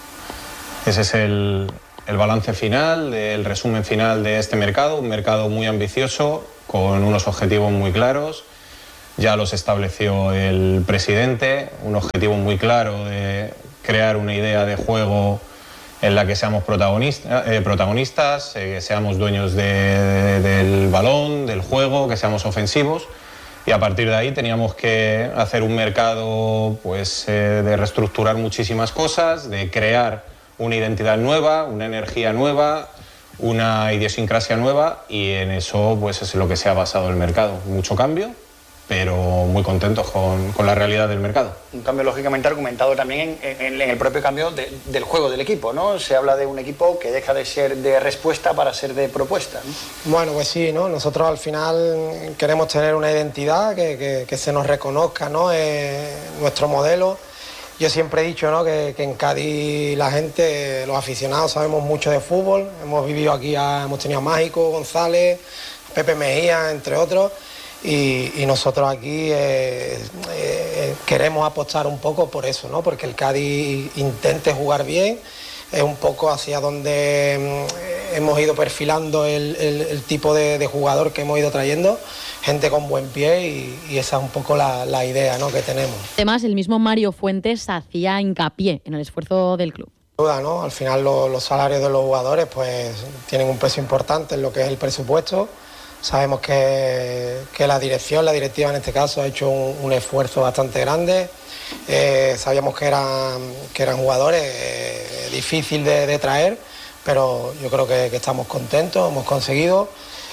Ese es el, el balance final, el resumen final de este mercado, un mercado muy ambicioso, con unos objetivos muy claros. Ya los estableció el presidente, un objetivo muy claro de crear una idea de juego en la que seamos protagonista, eh, protagonistas, eh, que seamos dueños de, de, del balón, del juego, que seamos ofensivos, y a partir de ahí teníamos que hacer un mercado pues, eh, de reestructurar muchísimas cosas, de crear una identidad nueva, una energía nueva, una idiosincrasia nueva, y en eso pues, es lo que se ha basado el mercado. Mucho cambio, pero muy contentos con, con la realidad del mercado. Un cambio lógicamente argumentado también en, en, en el propio cambio de, del juego del equipo, ¿no? Se habla de un equipo que deja de ser de respuesta para ser de propuesta, ¿no? Bueno, pues sí, ¿no? Nosotros al final queremos tener una identidad que, que, que se nos reconozca, ¿no? Eh, nuestro modelo. Yo siempre he dicho, ¿no? que, que en Cádiz la gente, los aficionados, sabemos mucho de fútbol. Hemos vivido aquí, a, hemos tenido a Mágico, González, Pepe Mejía, entre otros. Y, y nosotros aquí eh, eh, queremos apostar un poco por eso, ¿no? Porque el Cádiz intente jugar bien, es un poco hacia donde eh, hemos ido perfilando el, el, el tipo de, de jugador que hemos ido trayendo, gente con buen pie, y, y esa es un poco la, la idea, ¿no? que tenemos. Además, el mismo Mario Fuentes hacía hincapié en el esfuerzo del club. Duda, ¿no? Al final lo, los salarios de los jugadores pues tienen un peso importante en lo que es el presupuesto. Sabemos que, que la dirección, la directiva en este caso, ha hecho un, un esfuerzo bastante grande. Eh, sabíamos que eran, que eran jugadores eh, difíciles de, de traer, pero yo creo que, que estamos contentos, hemos conseguido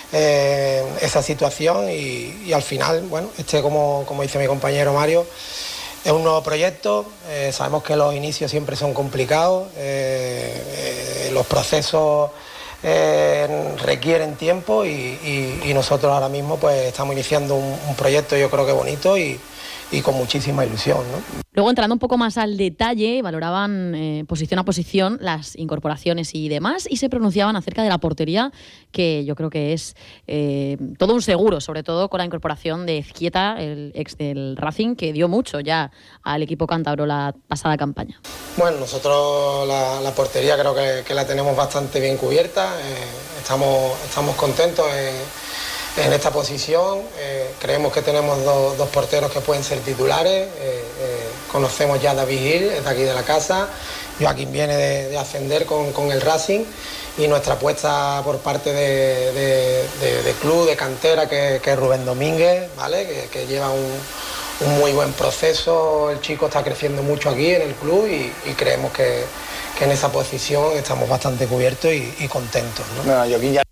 eh, esa situación y, y al final, bueno, este como, como dice mi compañero Mario, es un nuevo proyecto. Eh, sabemos que los inicios siempre son complicados, eh, eh, los procesos Eh, requieren tiempo y, y, y nosotros ahora mismo pues estamos iniciando un, un proyecto yo creo que bonito y, y con muchísima ilusión, ¿no? Luego, entrando un poco más al detalle, valoraban eh, posición a posición las incorporaciones y demás, y se pronunciaban acerca de la portería, que yo creo que es eh, todo un seguro, sobre todo con la incorporación de Ezquieta, el ex del Racing, que dio mucho ya al equipo cántabro la pasada campaña. Bueno, nosotros la, la portería creo que, que la tenemos bastante bien cubierta, eh, estamos, estamos contentos en, en esta posición, eh, creemos que tenemos do, dos porteros que pueden ser titulares, eh, eh, conocemos ya a David Gil, es de aquí de la casa, Joaquín viene de, de ascender con, con el Racing, y nuestra apuesta por parte de, de, de, de club, de cantera, que, que es Rubén Domínguez, ¿vale? que, que lleva un, un muy buen proceso, el chico está creciendo mucho aquí en el club y, y creemos que, que en esa posición estamos bastante cubiertos y, y contentos, ¿no? Bueno, Joaquín ya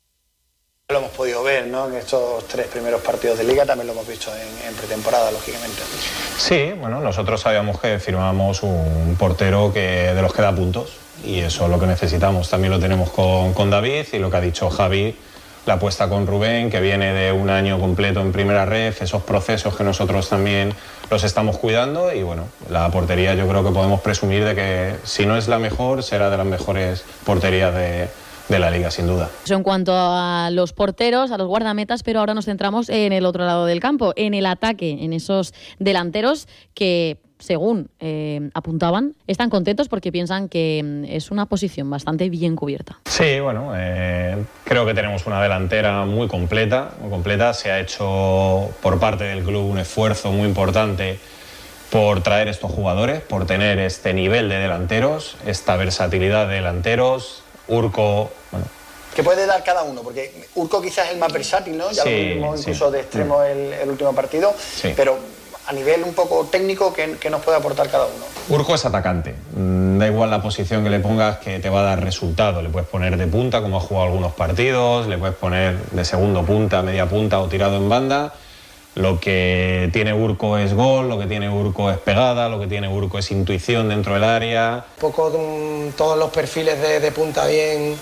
lo hemos podido ver, ¿no? En estos tres primeros partidos de Liga, también lo hemos visto en, en pretemporada, lógicamente. Sí, bueno, nosotros sabíamos que firmábamos un portero que de los que da puntos, y eso es lo que necesitamos. También lo tenemos con, con David, y lo que ha dicho Javi, la apuesta con Rubén, que viene de un año completo en primera ref, esos procesos que nosotros también los estamos cuidando, y bueno, la portería yo creo que podemos presumir de que si no es la mejor, será de las mejores porterías de de la Liga, sin duda. Eso en cuanto a los porteros, a los guardametas, pero ahora nos centramos en el otro lado del campo, en el ataque, en esos delanteros que, según eh, apuntaban, están contentos porque piensan que es una posición bastante bien cubierta. Sí, bueno, eh, creo que tenemos una delantera muy completa, muy completa. Se ha hecho por parte del club un esfuerzo muy importante por traer estos jugadores, por tener este nivel de delanteros, esta versatilidad de delanteros. Urco, bueno, ¿Qué puede dar cada uno? Porque Urco quizás es el más versátil, ¿no? Ya Sí, lo vimos incluso sí. de extremo el, el último partido, Sí. pero a nivel un poco técnico, ¿qué, qué nos puede aportar cada uno? Urco es atacante, mm, da igual la posición que le pongas que te va a dar resultado. Le puedes poner de punta, como ha jugado algunos partidos, le puedes poner de segundo punta, media punta o tirado en banda. Lo que tiene Urco es gol, lo que tiene Urco es pegada, lo que tiene Urco es intuición dentro del área. Un poco um, todos los perfiles de, de punta bien,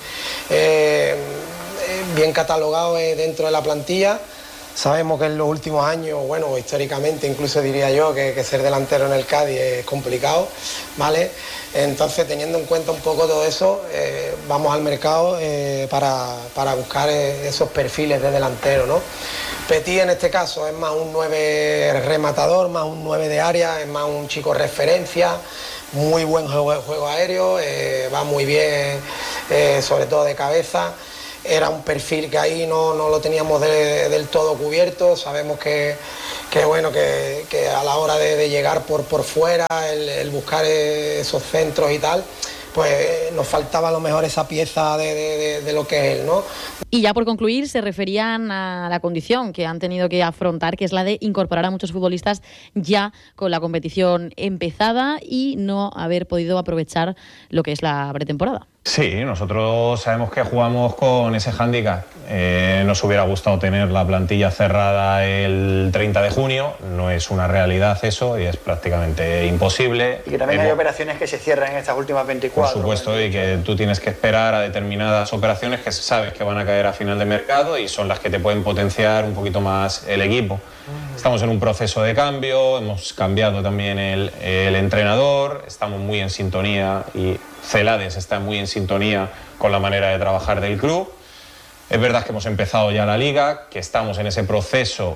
eh, bien catalogados eh, dentro de la plantilla. Sabemos que en los últimos años, bueno, históricamente incluso diría yo que, que ser delantero en el Cádiz es complicado, ¿vale? Entonces, teniendo en cuenta un poco todo eso, eh, vamos al mercado eh, para, para buscar eh, esos perfiles de delantero, ¿no? Petit en este caso es más un nueve rematador, más un nueve de área, es más un chico referencia, muy buen juego, juego aéreo, eh, va muy bien, eh, sobre todo de cabeza. Era un perfil que ahí no, no lo teníamos de, del todo cubierto. Sabemos que, que, bueno, que, que a la hora de, de llegar por, por fuera, el, el buscar esos centros y tal, pues nos faltaba a lo mejor esa pieza de, de, de, de lo que es él, ¿no? Y ya por concluir, se referían a la condición que han tenido que afrontar, que es la de incorporar a muchos futbolistas ya con la competición empezada y no haber podido aprovechar lo que es la pretemporada. Sí, nosotros sabemos que jugamos con ese hándicap. Eh, nos hubiera gustado tener la plantilla cerrada el treinta de junio, no es una realidad eso y es prácticamente imposible. Y que también Hemos, hay operaciones que se cierran en estas últimas veinticuatro. Por supuesto, y que tú tienes que esperar a determinadas operaciones que sabes que van a caer a final de mercado y son las que te pueden potenciar un poquito más el equipo. Estamos en un proceso de cambio, hemos cambiado también el, el entrenador, estamos muy en sintonía y Celades está muy en sintonía con la manera de trabajar del club. Es verdad que hemos empezado ya la liga, que estamos en ese proceso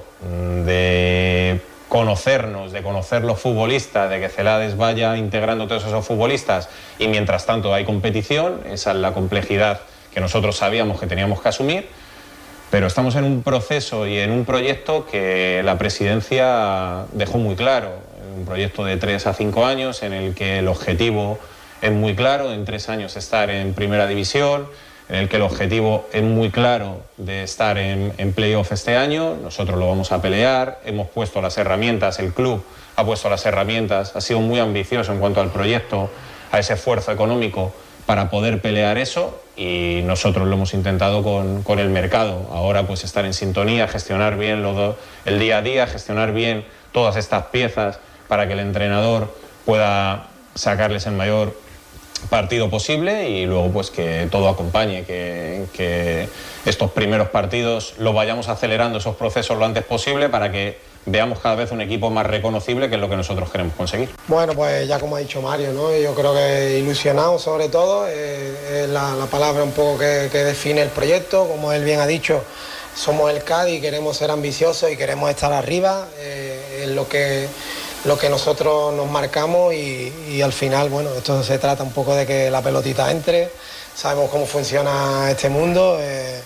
de conocernos, de conocer los futbolistas, de que Celades vaya integrando todos esos futbolistas y mientras tanto hay competición, esa es la complejidad que nosotros sabíamos que teníamos que asumir. Pero estamos en un proceso y en un proyecto que la presidencia dejó muy claro, un proyecto de tres a cinco años en el que el objetivo es muy claro, en tres años estar en primera división, en el que el objetivo es muy claro de estar en, en playoff este año, nosotros lo vamos a pelear, hemos puesto las herramientas, el club ha puesto las herramientas, ha sido muy ambicioso en cuanto al proyecto, a ese esfuerzo económico para poder pelear eso y nosotros lo hemos intentado con, con el mercado. Ahora pues estar en sintonía, gestionar bien lo do, el día a día, gestionar bien todas estas piezas para que el entrenador pueda sacarles el mayor partido posible y luego pues que todo acompañe, que, que estos primeros partidos los vayamos acelerando esos procesos lo antes posible para que veamos cada vez un equipo más reconocible, que es lo que nosotros queremos conseguir. Bueno, pues ya como ha dicho Mario, ¿no? Yo creo que ilusionado sobre todo, eh, es la, la palabra un poco que, que define el proyecto. Como él bien ha dicho, somos el Cádiz, queremos ser ambiciosos y queremos estar arriba, eh, es lo que, lo que nosotros nos marcamos y, y al final, bueno, esto se trata un poco de que la pelotita entre, sabemos cómo funciona este mundo. Eh,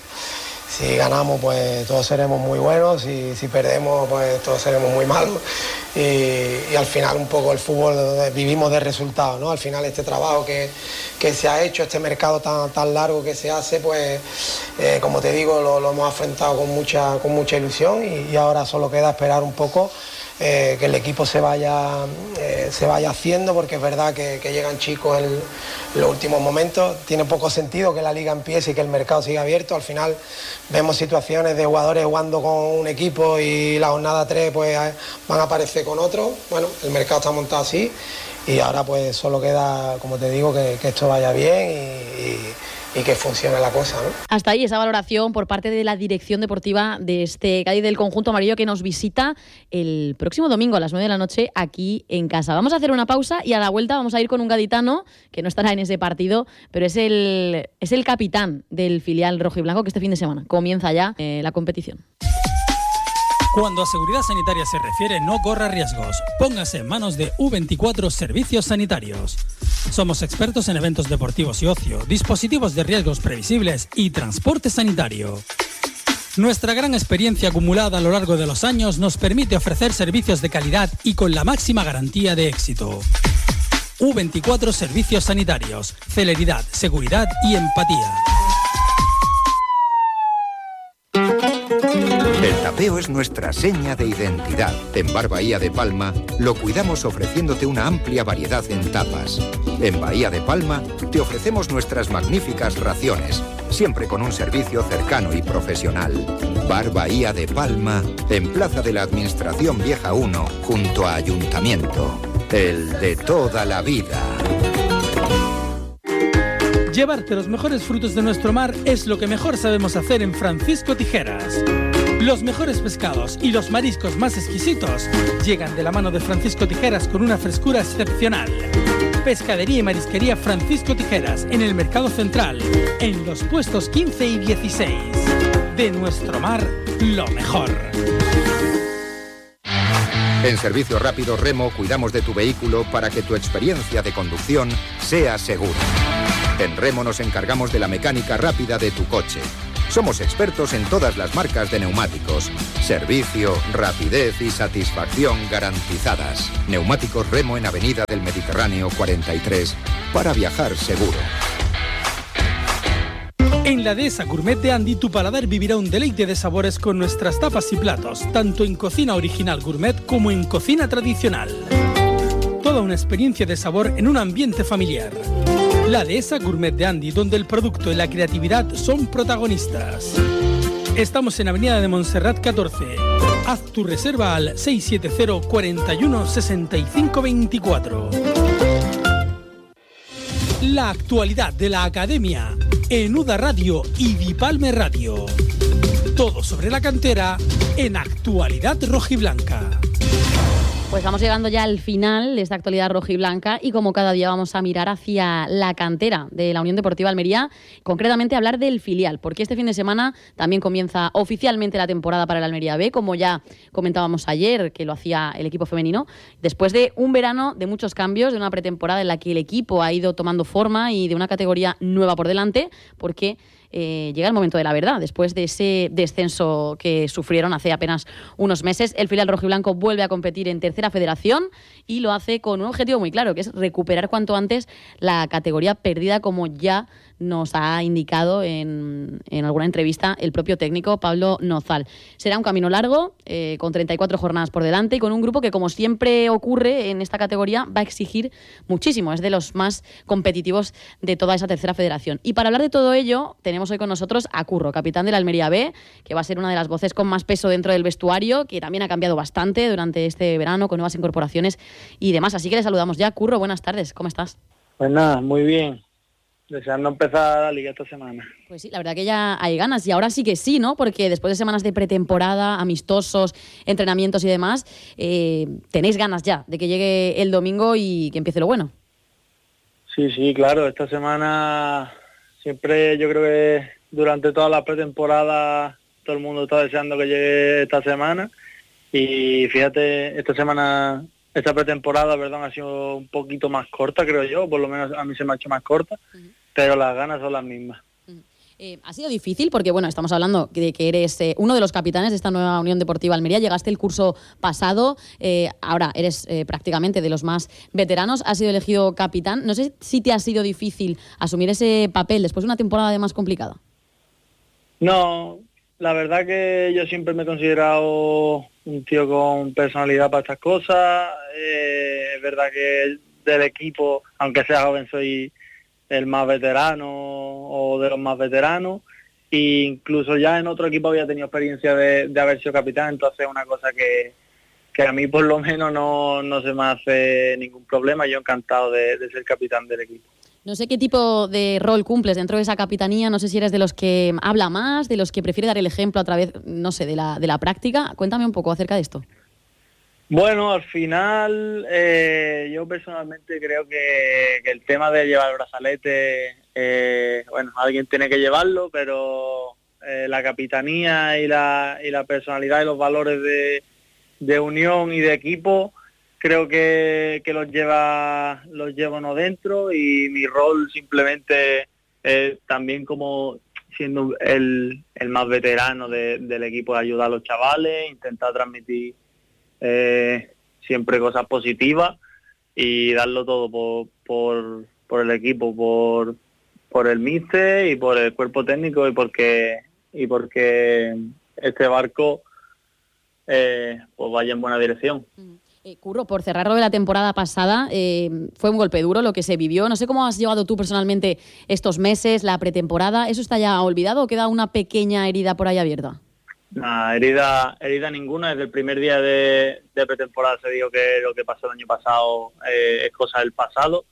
Si ganamos, pues todos seremos muy buenos, y si perdemos, pues todos seremos muy malos. Y, y al final un poco el fútbol vivimos de resultados, ¿no? Al final este trabajo que, que se ha hecho, este mercado tan, tan largo que se hace, pues eh, como te digo, lo, lo hemos afrontado con mucha, con mucha ilusión y, y ahora solo queda esperar un poco eh, que el equipo se vaya, eh, se vaya haciendo, porque es verdad que, que llegan chicos en, en los últimos momentos. Tiene poco sentido que la liga empiece y que el mercado siga abierto. Al final vemos situaciones de jugadores jugando con un equipo y la jornada tres pues van a aparecer con otro. Bueno, el mercado está montado así y ahora pues solo queda, como te digo, que, que esto vaya bien y, y, y que funcione la cosa, ¿no? Hasta ahí esa valoración por parte de la dirección deportiva de este Cádiz, del conjunto amarillo, que nos visita el próximo domingo a las nueve de la noche aquí en casa. Vamos a hacer una pausa y a la vuelta vamos a ir con un gaditano que no estará en ese partido, pero es el, es el capitán del filial rojiblanco, que este fin de semana comienza ya eh, la competición. Cuando a seguridad sanitaria se refiere, no corra riesgos. Póngase en manos de U veinticuatro Servicios Sanitarios. Somos expertos en eventos deportivos y ocio, dispositivos de riesgos previsibles y transporte sanitario. Nuestra gran experiencia acumulada a lo largo de los años nos permite ofrecer servicios de calidad y con la máxima garantía de éxito. U veinticuatro Servicios Sanitarios. Celeridad, seguridad y empatía. tapeo es nuestra seña de identidad. En Bar Bahía de Palma lo cuidamos ofreciéndote una amplia variedad en tapas. En Bahía de Palma te ofrecemos nuestras magníficas raciones, siempre con un servicio cercano y profesional. Bar Bahía de Palma, en Plaza de la Administración Vieja uno, junto a Ayuntamiento. El de toda la vida. Llevarte los mejores frutos de nuestro mar es lo que mejor sabemos hacer en Francisco Tijeras. Los mejores pescados y los mariscos más exquisitos llegan de la mano de Francisco Tijeras con una frescura excepcional. Pescadería y marisquería Francisco Tijeras en el Mercado Central, en los puestos quince y dieciséis. De nuestro mar, lo mejor. En Servicio Rápido Remo cuidamos de tu vehículo para que tu experiencia de conducción sea segura. En Remo nos encargamos de la mecánica rápida de tu coche. Somos expertos en todas las marcas de neumáticos. Servicio, rapidez y satisfacción garantizadas. Neumáticos Remo en Avenida del Mediterráneo cuarenta y tres, para viajar seguro. En la Dehesa Gourmet de Andy, tu paladar vivirá un deleite de sabores con nuestras tapas y platos, tanto en cocina original gourmet como en cocina tradicional. Toda una experiencia de sabor en un ambiente familiar. La Dehesa Gourmet de Andy, donde el producto y la creatividad son protagonistas. Estamos en Avenida de Montserrat catorce. Haz tu reserva al seis siete cero, cuatro uno, seis cinco dos cuatro. La actualidad de la Academia en U D A Radio y Dipalme Radio. Todo sobre la cantera en Actualidad Rojiblanca. Pues vamos llegando ya al final de esta actualidad rojiblanca y como cada día vamos a mirar hacia la cantera de la Unión Deportiva Almería, concretamente hablar del filial, porque este fin de semana también comienza oficialmente la temporada para el Almería B, como ya comentábamos ayer que lo hacía el equipo femenino, después de un verano de muchos cambios, de una pretemporada en la que el equipo ha ido tomando forma y de una categoría nueva por delante, porque Eh, llega el momento de la verdad. Después de ese descenso que sufrieron hace apenas unos meses, el filial rojiblanco vuelve a competir en tercera federación y lo hace con un objetivo muy claro, que es recuperar cuanto antes la categoría perdida, como ya nos ha indicado en, en alguna entrevista el propio técnico Pablo Nozal. Será un camino largo, eh, con treinta y cuatro jornadas por delante y con un grupo que, como siempre ocurre en esta categoría, va a exigir muchísimo. Es de los más competitivos de toda esa tercera federación. Y para hablar de todo ello, tenemos hoy con nosotros a Curro, capitán de la Almería B, que va a ser una de las voces con más peso dentro del vestuario, que también ha cambiado bastante durante este verano con nuevas incorporaciones y demás. Así que le saludamos ya. Curro, buenas tardes, ¿cómo estás? Pues nada, muy bien. Deseando empezar la liga esta semana. Pues sí, la verdad que ya hay ganas y ahora sí que sí, ¿no? Porque después de semanas de pretemporada, amistosos, entrenamientos y demás, eh, tenéis ganas ya de que llegue el domingo y que empiece lo bueno. Sí, sí, claro. Esta semana siempre, yo creo que durante toda la pretemporada todo el mundo está deseando que llegue esta semana y fíjate, esta semana, esta pretemporada, perdón, ha sido un poquito más corta, creo yo, por lo menos a mí se me ha hecho más corta. Uh-huh. Pero las ganas son las mismas. Eh, ha sido difícil porque, bueno, estamos hablando de que eres eh, uno de los capitanes de esta nueva Unión Deportiva Almería. Llegaste el curso pasado, eh, ahora eres eh, prácticamente de los más veteranos. Has sido elegido capitán. No sé si te ha sido difícil asumir ese papel después de una temporada además complicada. No, la verdad que yo siempre me he considerado un tío con personalidad para estas cosas. Eh, es verdad que del equipo, aunque sea joven, soy el más veterano o de los más veteranos, e incluso ya en otro equipo había tenido experiencia de, de haber sido capitán, entonces es una cosa que, que a mí por lo menos no, no se me hace ningún problema. Yo encantado de, de ser capitán del equipo. No sé qué tipo de rol cumples dentro de esa capitanía, no sé si eres de los que habla más, de los que prefiere dar el ejemplo a través, no sé, de la, de la práctica. Cuéntame un poco acerca de esto. Bueno, al final eh, yo personalmente creo que, que el tema de llevar el brazalete, eh, bueno, alguien tiene que llevarlo, pero eh, la capitanía y la, y la personalidad y los valores de, de unión y de equipo, creo que, que los lleva los llevo no dentro, y mi rol simplemente es también como siendo el, el más veterano de, del equipo, de ayudar a los chavales, intentar transmitir Eh, siempre cosas positivas y darlo todo por, por, por el equipo, por, por el míster y por el cuerpo técnico, y porque y porque este barco eh, pues vaya en buena dirección. Eh, Curro, por cerrar lo de la temporada pasada, eh, fue un golpe duro lo que se vivió. No sé cómo has llevado tú personalmente estos meses, la pretemporada. ¿Eso está ya olvidado o queda una pequeña herida por ahí abierta? Nah, herida, herida ninguna. Desde el primer día de, de pretemporada se dijo que lo que pasó el año pasado eh, es cosa del pasado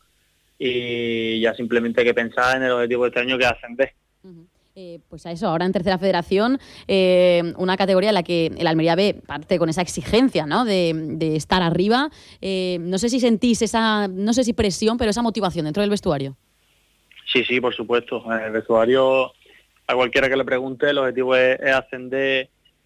y ya simplemente hay que pensar en el objetivo de este año, que es ascender. Uh-huh. Eh, pues a eso, ahora en tercera federación, eh, una categoría en la que el Almería B parte con esa exigencia, ¿no?, de, de estar arriba. Eh, no sé si sentís esa, no sé si presión, pero esa motivación dentro del vestuario. Sí, sí, por supuesto. En el vestuario, a cualquiera que le pregunte, el objetivo es, es ascender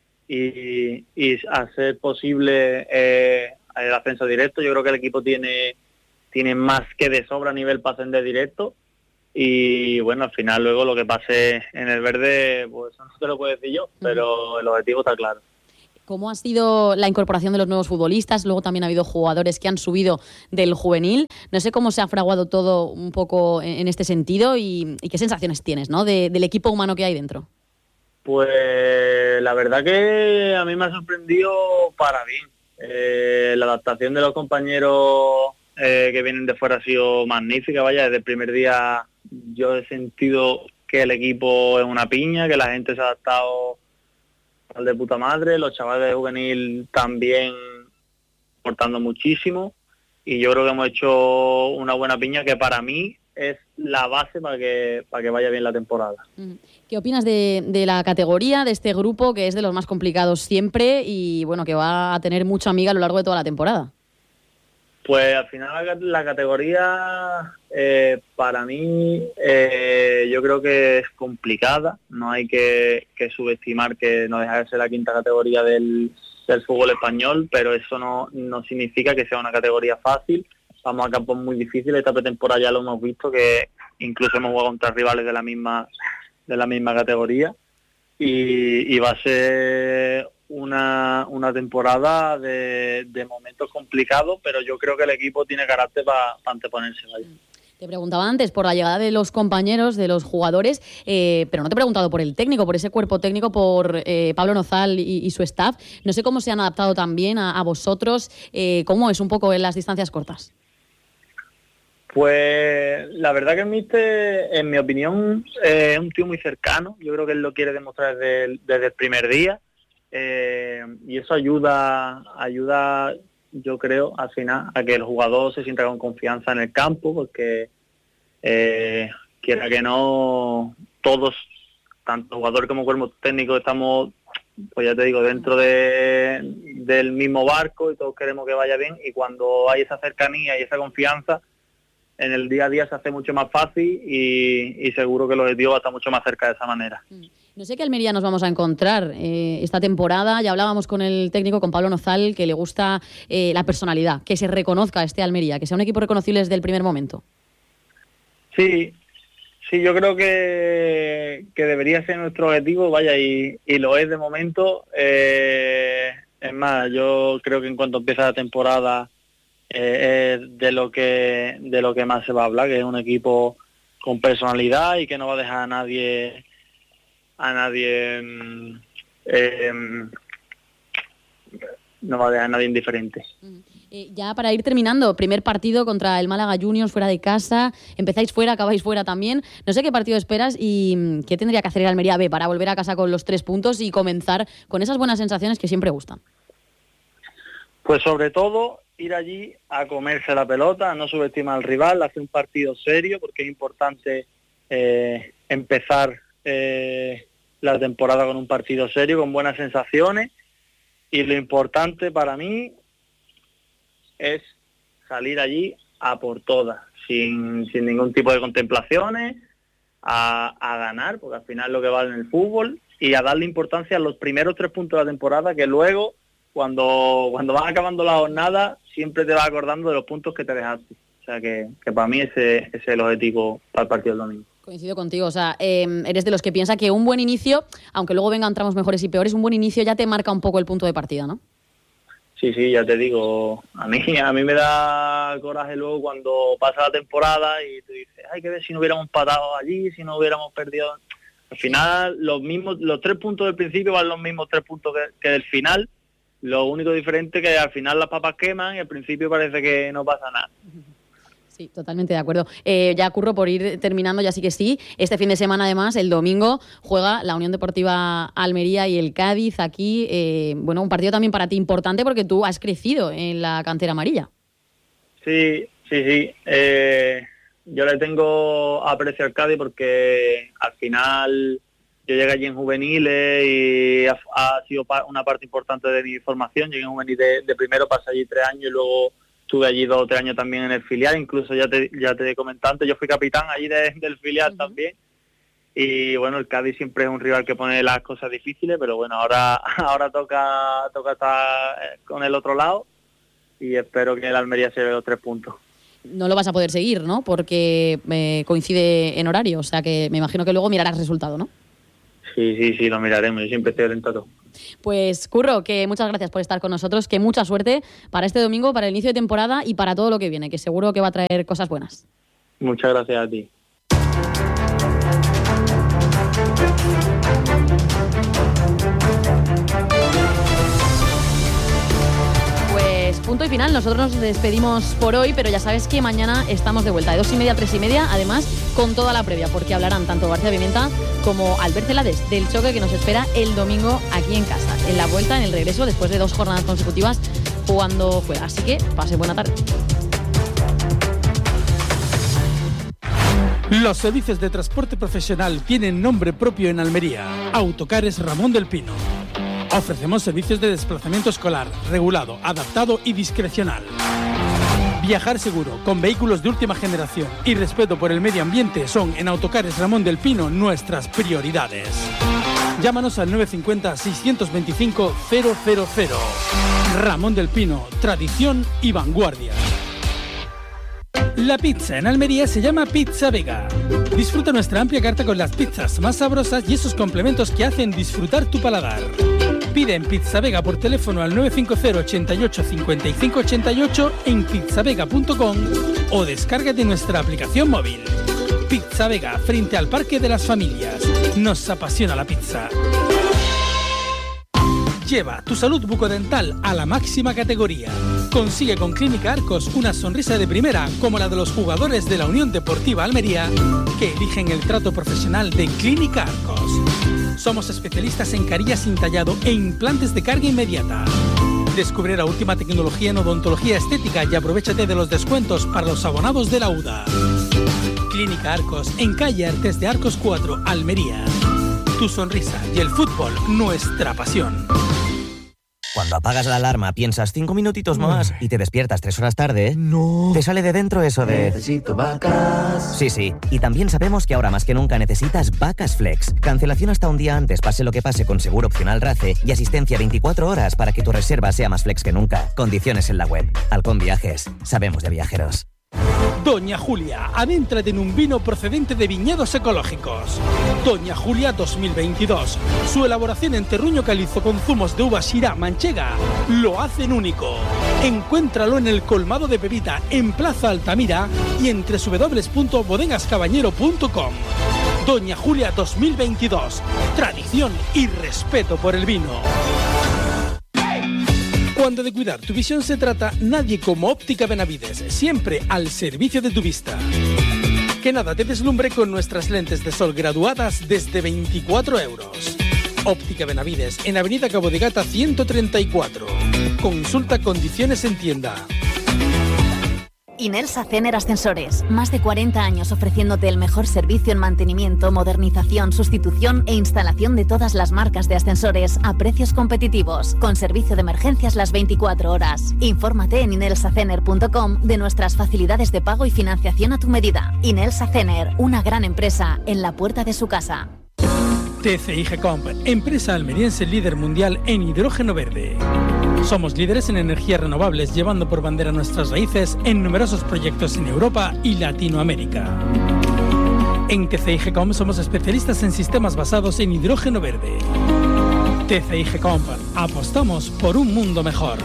y, y hacer posible eh, el ascenso directo. Yo creo que el equipo tiene, tiene más que de sobra a nivel para ascender directo. Y bueno, al final luego lo que pase en el verde, pues eso no te lo puedo decir yo, pero el objetivo está claro. ¿Cómo ha sido la incorporación de los nuevos futbolistas? Luego también ha habido jugadores que han subido del juvenil. No sé cómo se ha fraguado todo un poco en este sentido y, y qué sensaciones tienes, ¿no?, de, del equipo humano que hay dentro. Pues la verdad que a mí me ha sorprendido para bien. Eh, la adaptación de los compañeros eh, que vienen de fuera ha sido magnífica. Vaya, desde el primer día yo he sentido que el equipo es una piña, que la gente se ha adaptado al de puta madre, los chavales de juvenil también aportando muchísimo y yo creo que hemos hecho una buena piña que para mí es la base para que para que vaya bien la temporada. ¿Qué opinas de, de la categoría, de este grupo que es de los más complicados siempre y bueno, que va a tener mucha amiga a lo largo de toda la temporada? Pues al final la, la categoría eh, para mí eh, yo creo que es complicada, no hay que, que subestimar que no deja de ser la quinta categoría del, del fútbol español, pero eso no, no significa que sea una categoría fácil. Vamos a campos muy difíciles, esta pretemporada ya lo hemos visto, que incluso hemos jugado contra rivales de la misma de la misma categoría y, y va a ser una, una temporada de, de momentos complicados, pero yo creo que el equipo tiene carácter para pa anteponerse. ¿Vale? Te preguntaba antes por la llegada de los compañeros, de los jugadores, eh, pero no te he preguntado por el técnico, por ese cuerpo técnico, por eh, Pablo Nozal y, y su staff. No sé cómo se han adaptado también a, a vosotros, eh, cómo es un poco en las distancias cortas. Pues la verdad que el míster, en mi opinión, eh, es un tío muy cercano. Yo creo que él lo quiere demostrar desde el, desde el primer día. Eh, y eso ayuda, ayuda, yo creo, al final, a que el jugador se sienta con confianza en el campo, porque eh, quiera que no, todos, tanto jugador como cuerpo técnico, estamos, pues ya te digo, dentro de, del mismo barco y todos queremos que vaya bien. Y cuando hay esa cercanía y esa confianza, en el día a día se hace mucho más fácil y, y seguro que el objetivo va a estar mucho más cerca de esa manera. No sé qué Almería nos vamos a encontrar eh, esta temporada. Ya hablábamos con el técnico, con Pablo Nozal, que le gusta eh, la personalidad, que se reconozca este Almería, que sea un equipo reconocible desde el primer momento. Sí, sí, yo creo que, que debería ser nuestro objetivo, vaya, y, y lo es de momento. Eh, es más, yo creo que en cuanto empieza la temporada eh, es de lo que de lo que más se va a hablar, que es un equipo con personalidad y que no va a dejar a nadie a nadie eh, no va a dejar a nadie indiferente. Eh, ya para ir terminando, primer partido contra el Málaga Juniors fuera de casa, empezáis fuera, acabáis fuera también. No sé qué partido esperas y qué tendría que hacer el Almería B para volver a casa con los tres puntos y comenzar con esas buenas sensaciones que siempre gustan. Pues sobre todo ir allí a comerse la pelota, a no subestimar al rival, hacer un partido serio, porque es importante eh, empezar eh, la temporada con un partido serio, con buenas sensaciones, y lo importante para mí es salir allí a por todas, sin, sin ningún tipo de contemplaciones, a, a ganar, porque al final es lo que vale en el fútbol, y a darle importancia a los primeros tres puntos de la temporada, que luego, cuando cuando vas acabando la jornada, siempre te vas acordando de los puntos que te dejaste. O sea que, que para mí ese, ese es el objetivo para el partido del domingo. Coincido contigo, o sea, eh, eres de los que piensa que un buen inicio, aunque luego vengan tramos mejores y peores, un buen inicio ya te marca un poco el punto de partida, ¿no? Sí, sí, ya te digo, a mí a mí me da coraje luego cuando pasa la temporada y tú dices, hay que ver si no hubiéramos empatado allí, si no hubiéramos perdido. Al final, los mismos, los tres puntos del principio van los mismos tres puntos que, que del final, Lo único diferente es que al final las papas queman y al principio parece que no pasa nada. Sí, totalmente de acuerdo. Eh, ya Curro, por ir terminando, ya sí que sí. Este fin de semana, además, el domingo, juega la Unión Deportiva Almería y el Cádiz aquí. Eh, bueno, un partido también para ti importante porque tú has crecido en la cantera amarilla. Sí, sí, sí. Eh, yo le tengo aprecio al Cádiz porque al final yo llegué allí en juveniles y ha, ha sido pa- una parte importante de mi formación. Llegué en juveniles de, de primero, pasé allí tres años y luego estuve allí dos o tres años también en el filial, incluso ya te ya te comenté antes, yo fui capitán allí de, del filial uh-huh. también. Y bueno, el Cádiz siempre es un rival que pone las cosas difíciles, pero bueno, ahora ahora toca toca estar con el otro lado y espero que el Almería se lleve los tres puntos. No lo vas a poder seguir, ¿no? Porque eh, coincide en horario, o sea que me imagino que luego mirarás resultado, ¿no? Sí, sí, sí, lo miraremos, yo siempre estoy atento a todo. Pues Curro, que muchas gracias por estar con nosotros, que mucha suerte para este domingo, para el inicio de temporada y para todo lo que viene, que seguro que va a traer cosas buenas. Muchas gracias a ti. Pues punto y final, nosotros nos despedimos por hoy, pero ya sabes que mañana estamos de vuelta de dos y media a tres y media, además con toda la previa, porque hablarán tanto García Pimenta como Albert Celades del choque que nos espera el domingo aquí en casa, en la vuelta, en el regreso, después de dos jornadas consecutivas jugando fuera. Así que pase buena tarde. Los servicios de transporte profesional tienen nombre propio en Almería. Autocares Ramón del Pino. Ofrecemos servicios de desplazamiento escolar, regulado, adaptado y discrecional. Viajar seguro, con vehículos de última generación y respeto por el medio ambiente son en Autocares Ramón del Pino nuestras prioridades. Llámanos al nueve cinco cero, seis dos cinco, cero cero cero. Ramón del Pino, tradición y vanguardia. La pizza en Almería se llama Pizza Vega. Disfruta nuestra amplia carta con las pizzas más sabrosas y esos complementos que hacen disfrutar tu paladar. Pide en Pizza Vega por teléfono al nueve cinco cero, ochenta y ocho, cincuenta y cinco ochenta y ocho en pizza vega punto com o descárgate nuestra aplicación móvil. Pizza Vega, frente al Parque de las Familias. Nos apasiona la pizza. Lleva tu salud bucodental a la máxima categoría. Consigue con Clínica Arcos una sonrisa de primera como la de los jugadores de la Unión Deportiva Almería que eligen el trato profesional de Clínica Arcos. Somos especialistas en carillas sin tallado e implantes de carga inmediata. Descubre la última tecnología en odontología estética y aprovéchate de los descuentos para los abonados de la U D A. Clínica Arcos, en calle Artes de Arcos cuatro, Almería. Tu sonrisa y el fútbol, nuestra pasión. Cuando apagas la alarma piensas cinco minutitos más y te despiertas tres horas tarde, no. Te sale de dentro eso de... Necesito vacas. Sí, sí. Y también sabemos que ahora más que nunca necesitas Vacas Flex. Cancelación hasta un día antes, pase lo que pase, con seguro opcional RACE y asistencia veinticuatro horas para que tu reserva sea más flex que nunca. Condiciones en la web. Halcón Viajes. Sabemos de viajeros. Doña Julia, adéntrate en un vino procedente de viñedos ecológicos. Doña Julia dos mil veintidós. Su elaboración en terruño calizo con zumos de uva Syrah manchega lo hacen único. Encuéntralo en el colmado de Pepita, en Plaza Altamira y en doble u doble u doble u punto bodegas caballero punto com. Doña Julia dos mil veintidós. Tradición y respeto por el vino. Cuando de cuidar tu visión se trata, nadie como Óptica Benavides, siempre al servicio de tu vista. Que nada te deslumbre con nuestras lentes de sol graduadas desde veinticuatro euros. Óptica Benavides, en Avenida Cabo de Gata ciento treinta y cuatro. Consulta condiciones en tienda. Inelsa Cener Ascensores. Más de cuarenta años ofreciéndote el mejor servicio en mantenimiento, modernización, sustitución e instalación de todas las marcas de ascensores a precios competitivos, con servicio de emergencias las veinticuatro horas. Infórmate en inelsa cener punto com de nuestras facilidades de pago y financiación a tu medida. Inelsa Cener, una gran empresa en la puerta de su casa. T C I Gecomp, empresa almeriense líder mundial en hidrógeno verde. Somos líderes en energías renovables, llevando por bandera nuestras raíces en numerosos proyectos en Europa y Latinoamérica. En T C I Gecomp somos especialistas en sistemas basados en hidrógeno verde. T C I Gecomp, apostamos por un mundo mejor.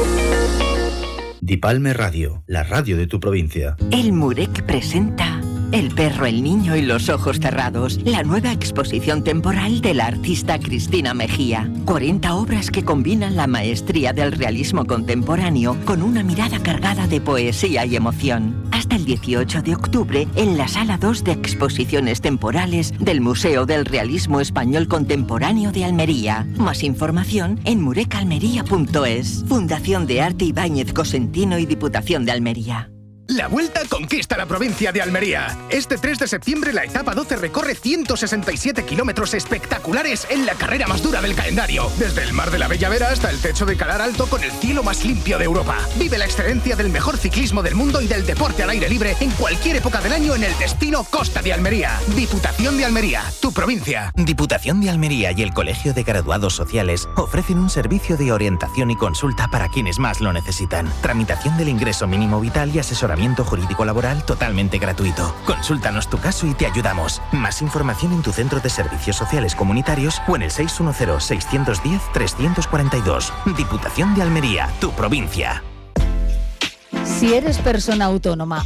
Dipalme Radio, la radio de tu provincia. El Murek presenta El perro, el niño y los ojos cerrados. La nueva exposición temporal de la artista Cristina Mejía. cuarenta obras que combinan la maestría del realismo contemporáneo con una mirada cargada de poesía y emoción. Hasta el dieciocho de octubre en la Sala dos de Exposiciones Temporales del Museo del Realismo Español Contemporáneo de Almería. Más información en murecalmería punto es. Fundación de Arte Ibáñez Cosentino y Diputación de Almería. La Vuelta conquista la provincia de Almería. Este tres de septiembre la etapa doce recorre ciento sesenta y siete kilómetros espectaculares en la carrera más dura del calendario. Desde el Mar de la Bella Vera hasta el techo de Calar Alto con el cielo más limpio de Europa. Vive la excelencia del mejor ciclismo del mundo y del deporte al aire libre en cualquier época del año en el destino Costa de Almería. Diputación de Almería, tu provincia. Diputación de Almería y el Colegio de Graduados Sociales ofrecen un servicio de orientación y consulta para quienes más lo necesitan. Tramitación del ingreso mínimo vital y asesoramiento jurídico laboral totalmente gratuito. Consúltanos tu caso y te ayudamos. Más información en tu centro de servicios sociales comunitarios o en el seis uno cero, seis uno cero, tres cuatro dos. Diputación de Almería, tu provincia. Si eres persona autónoma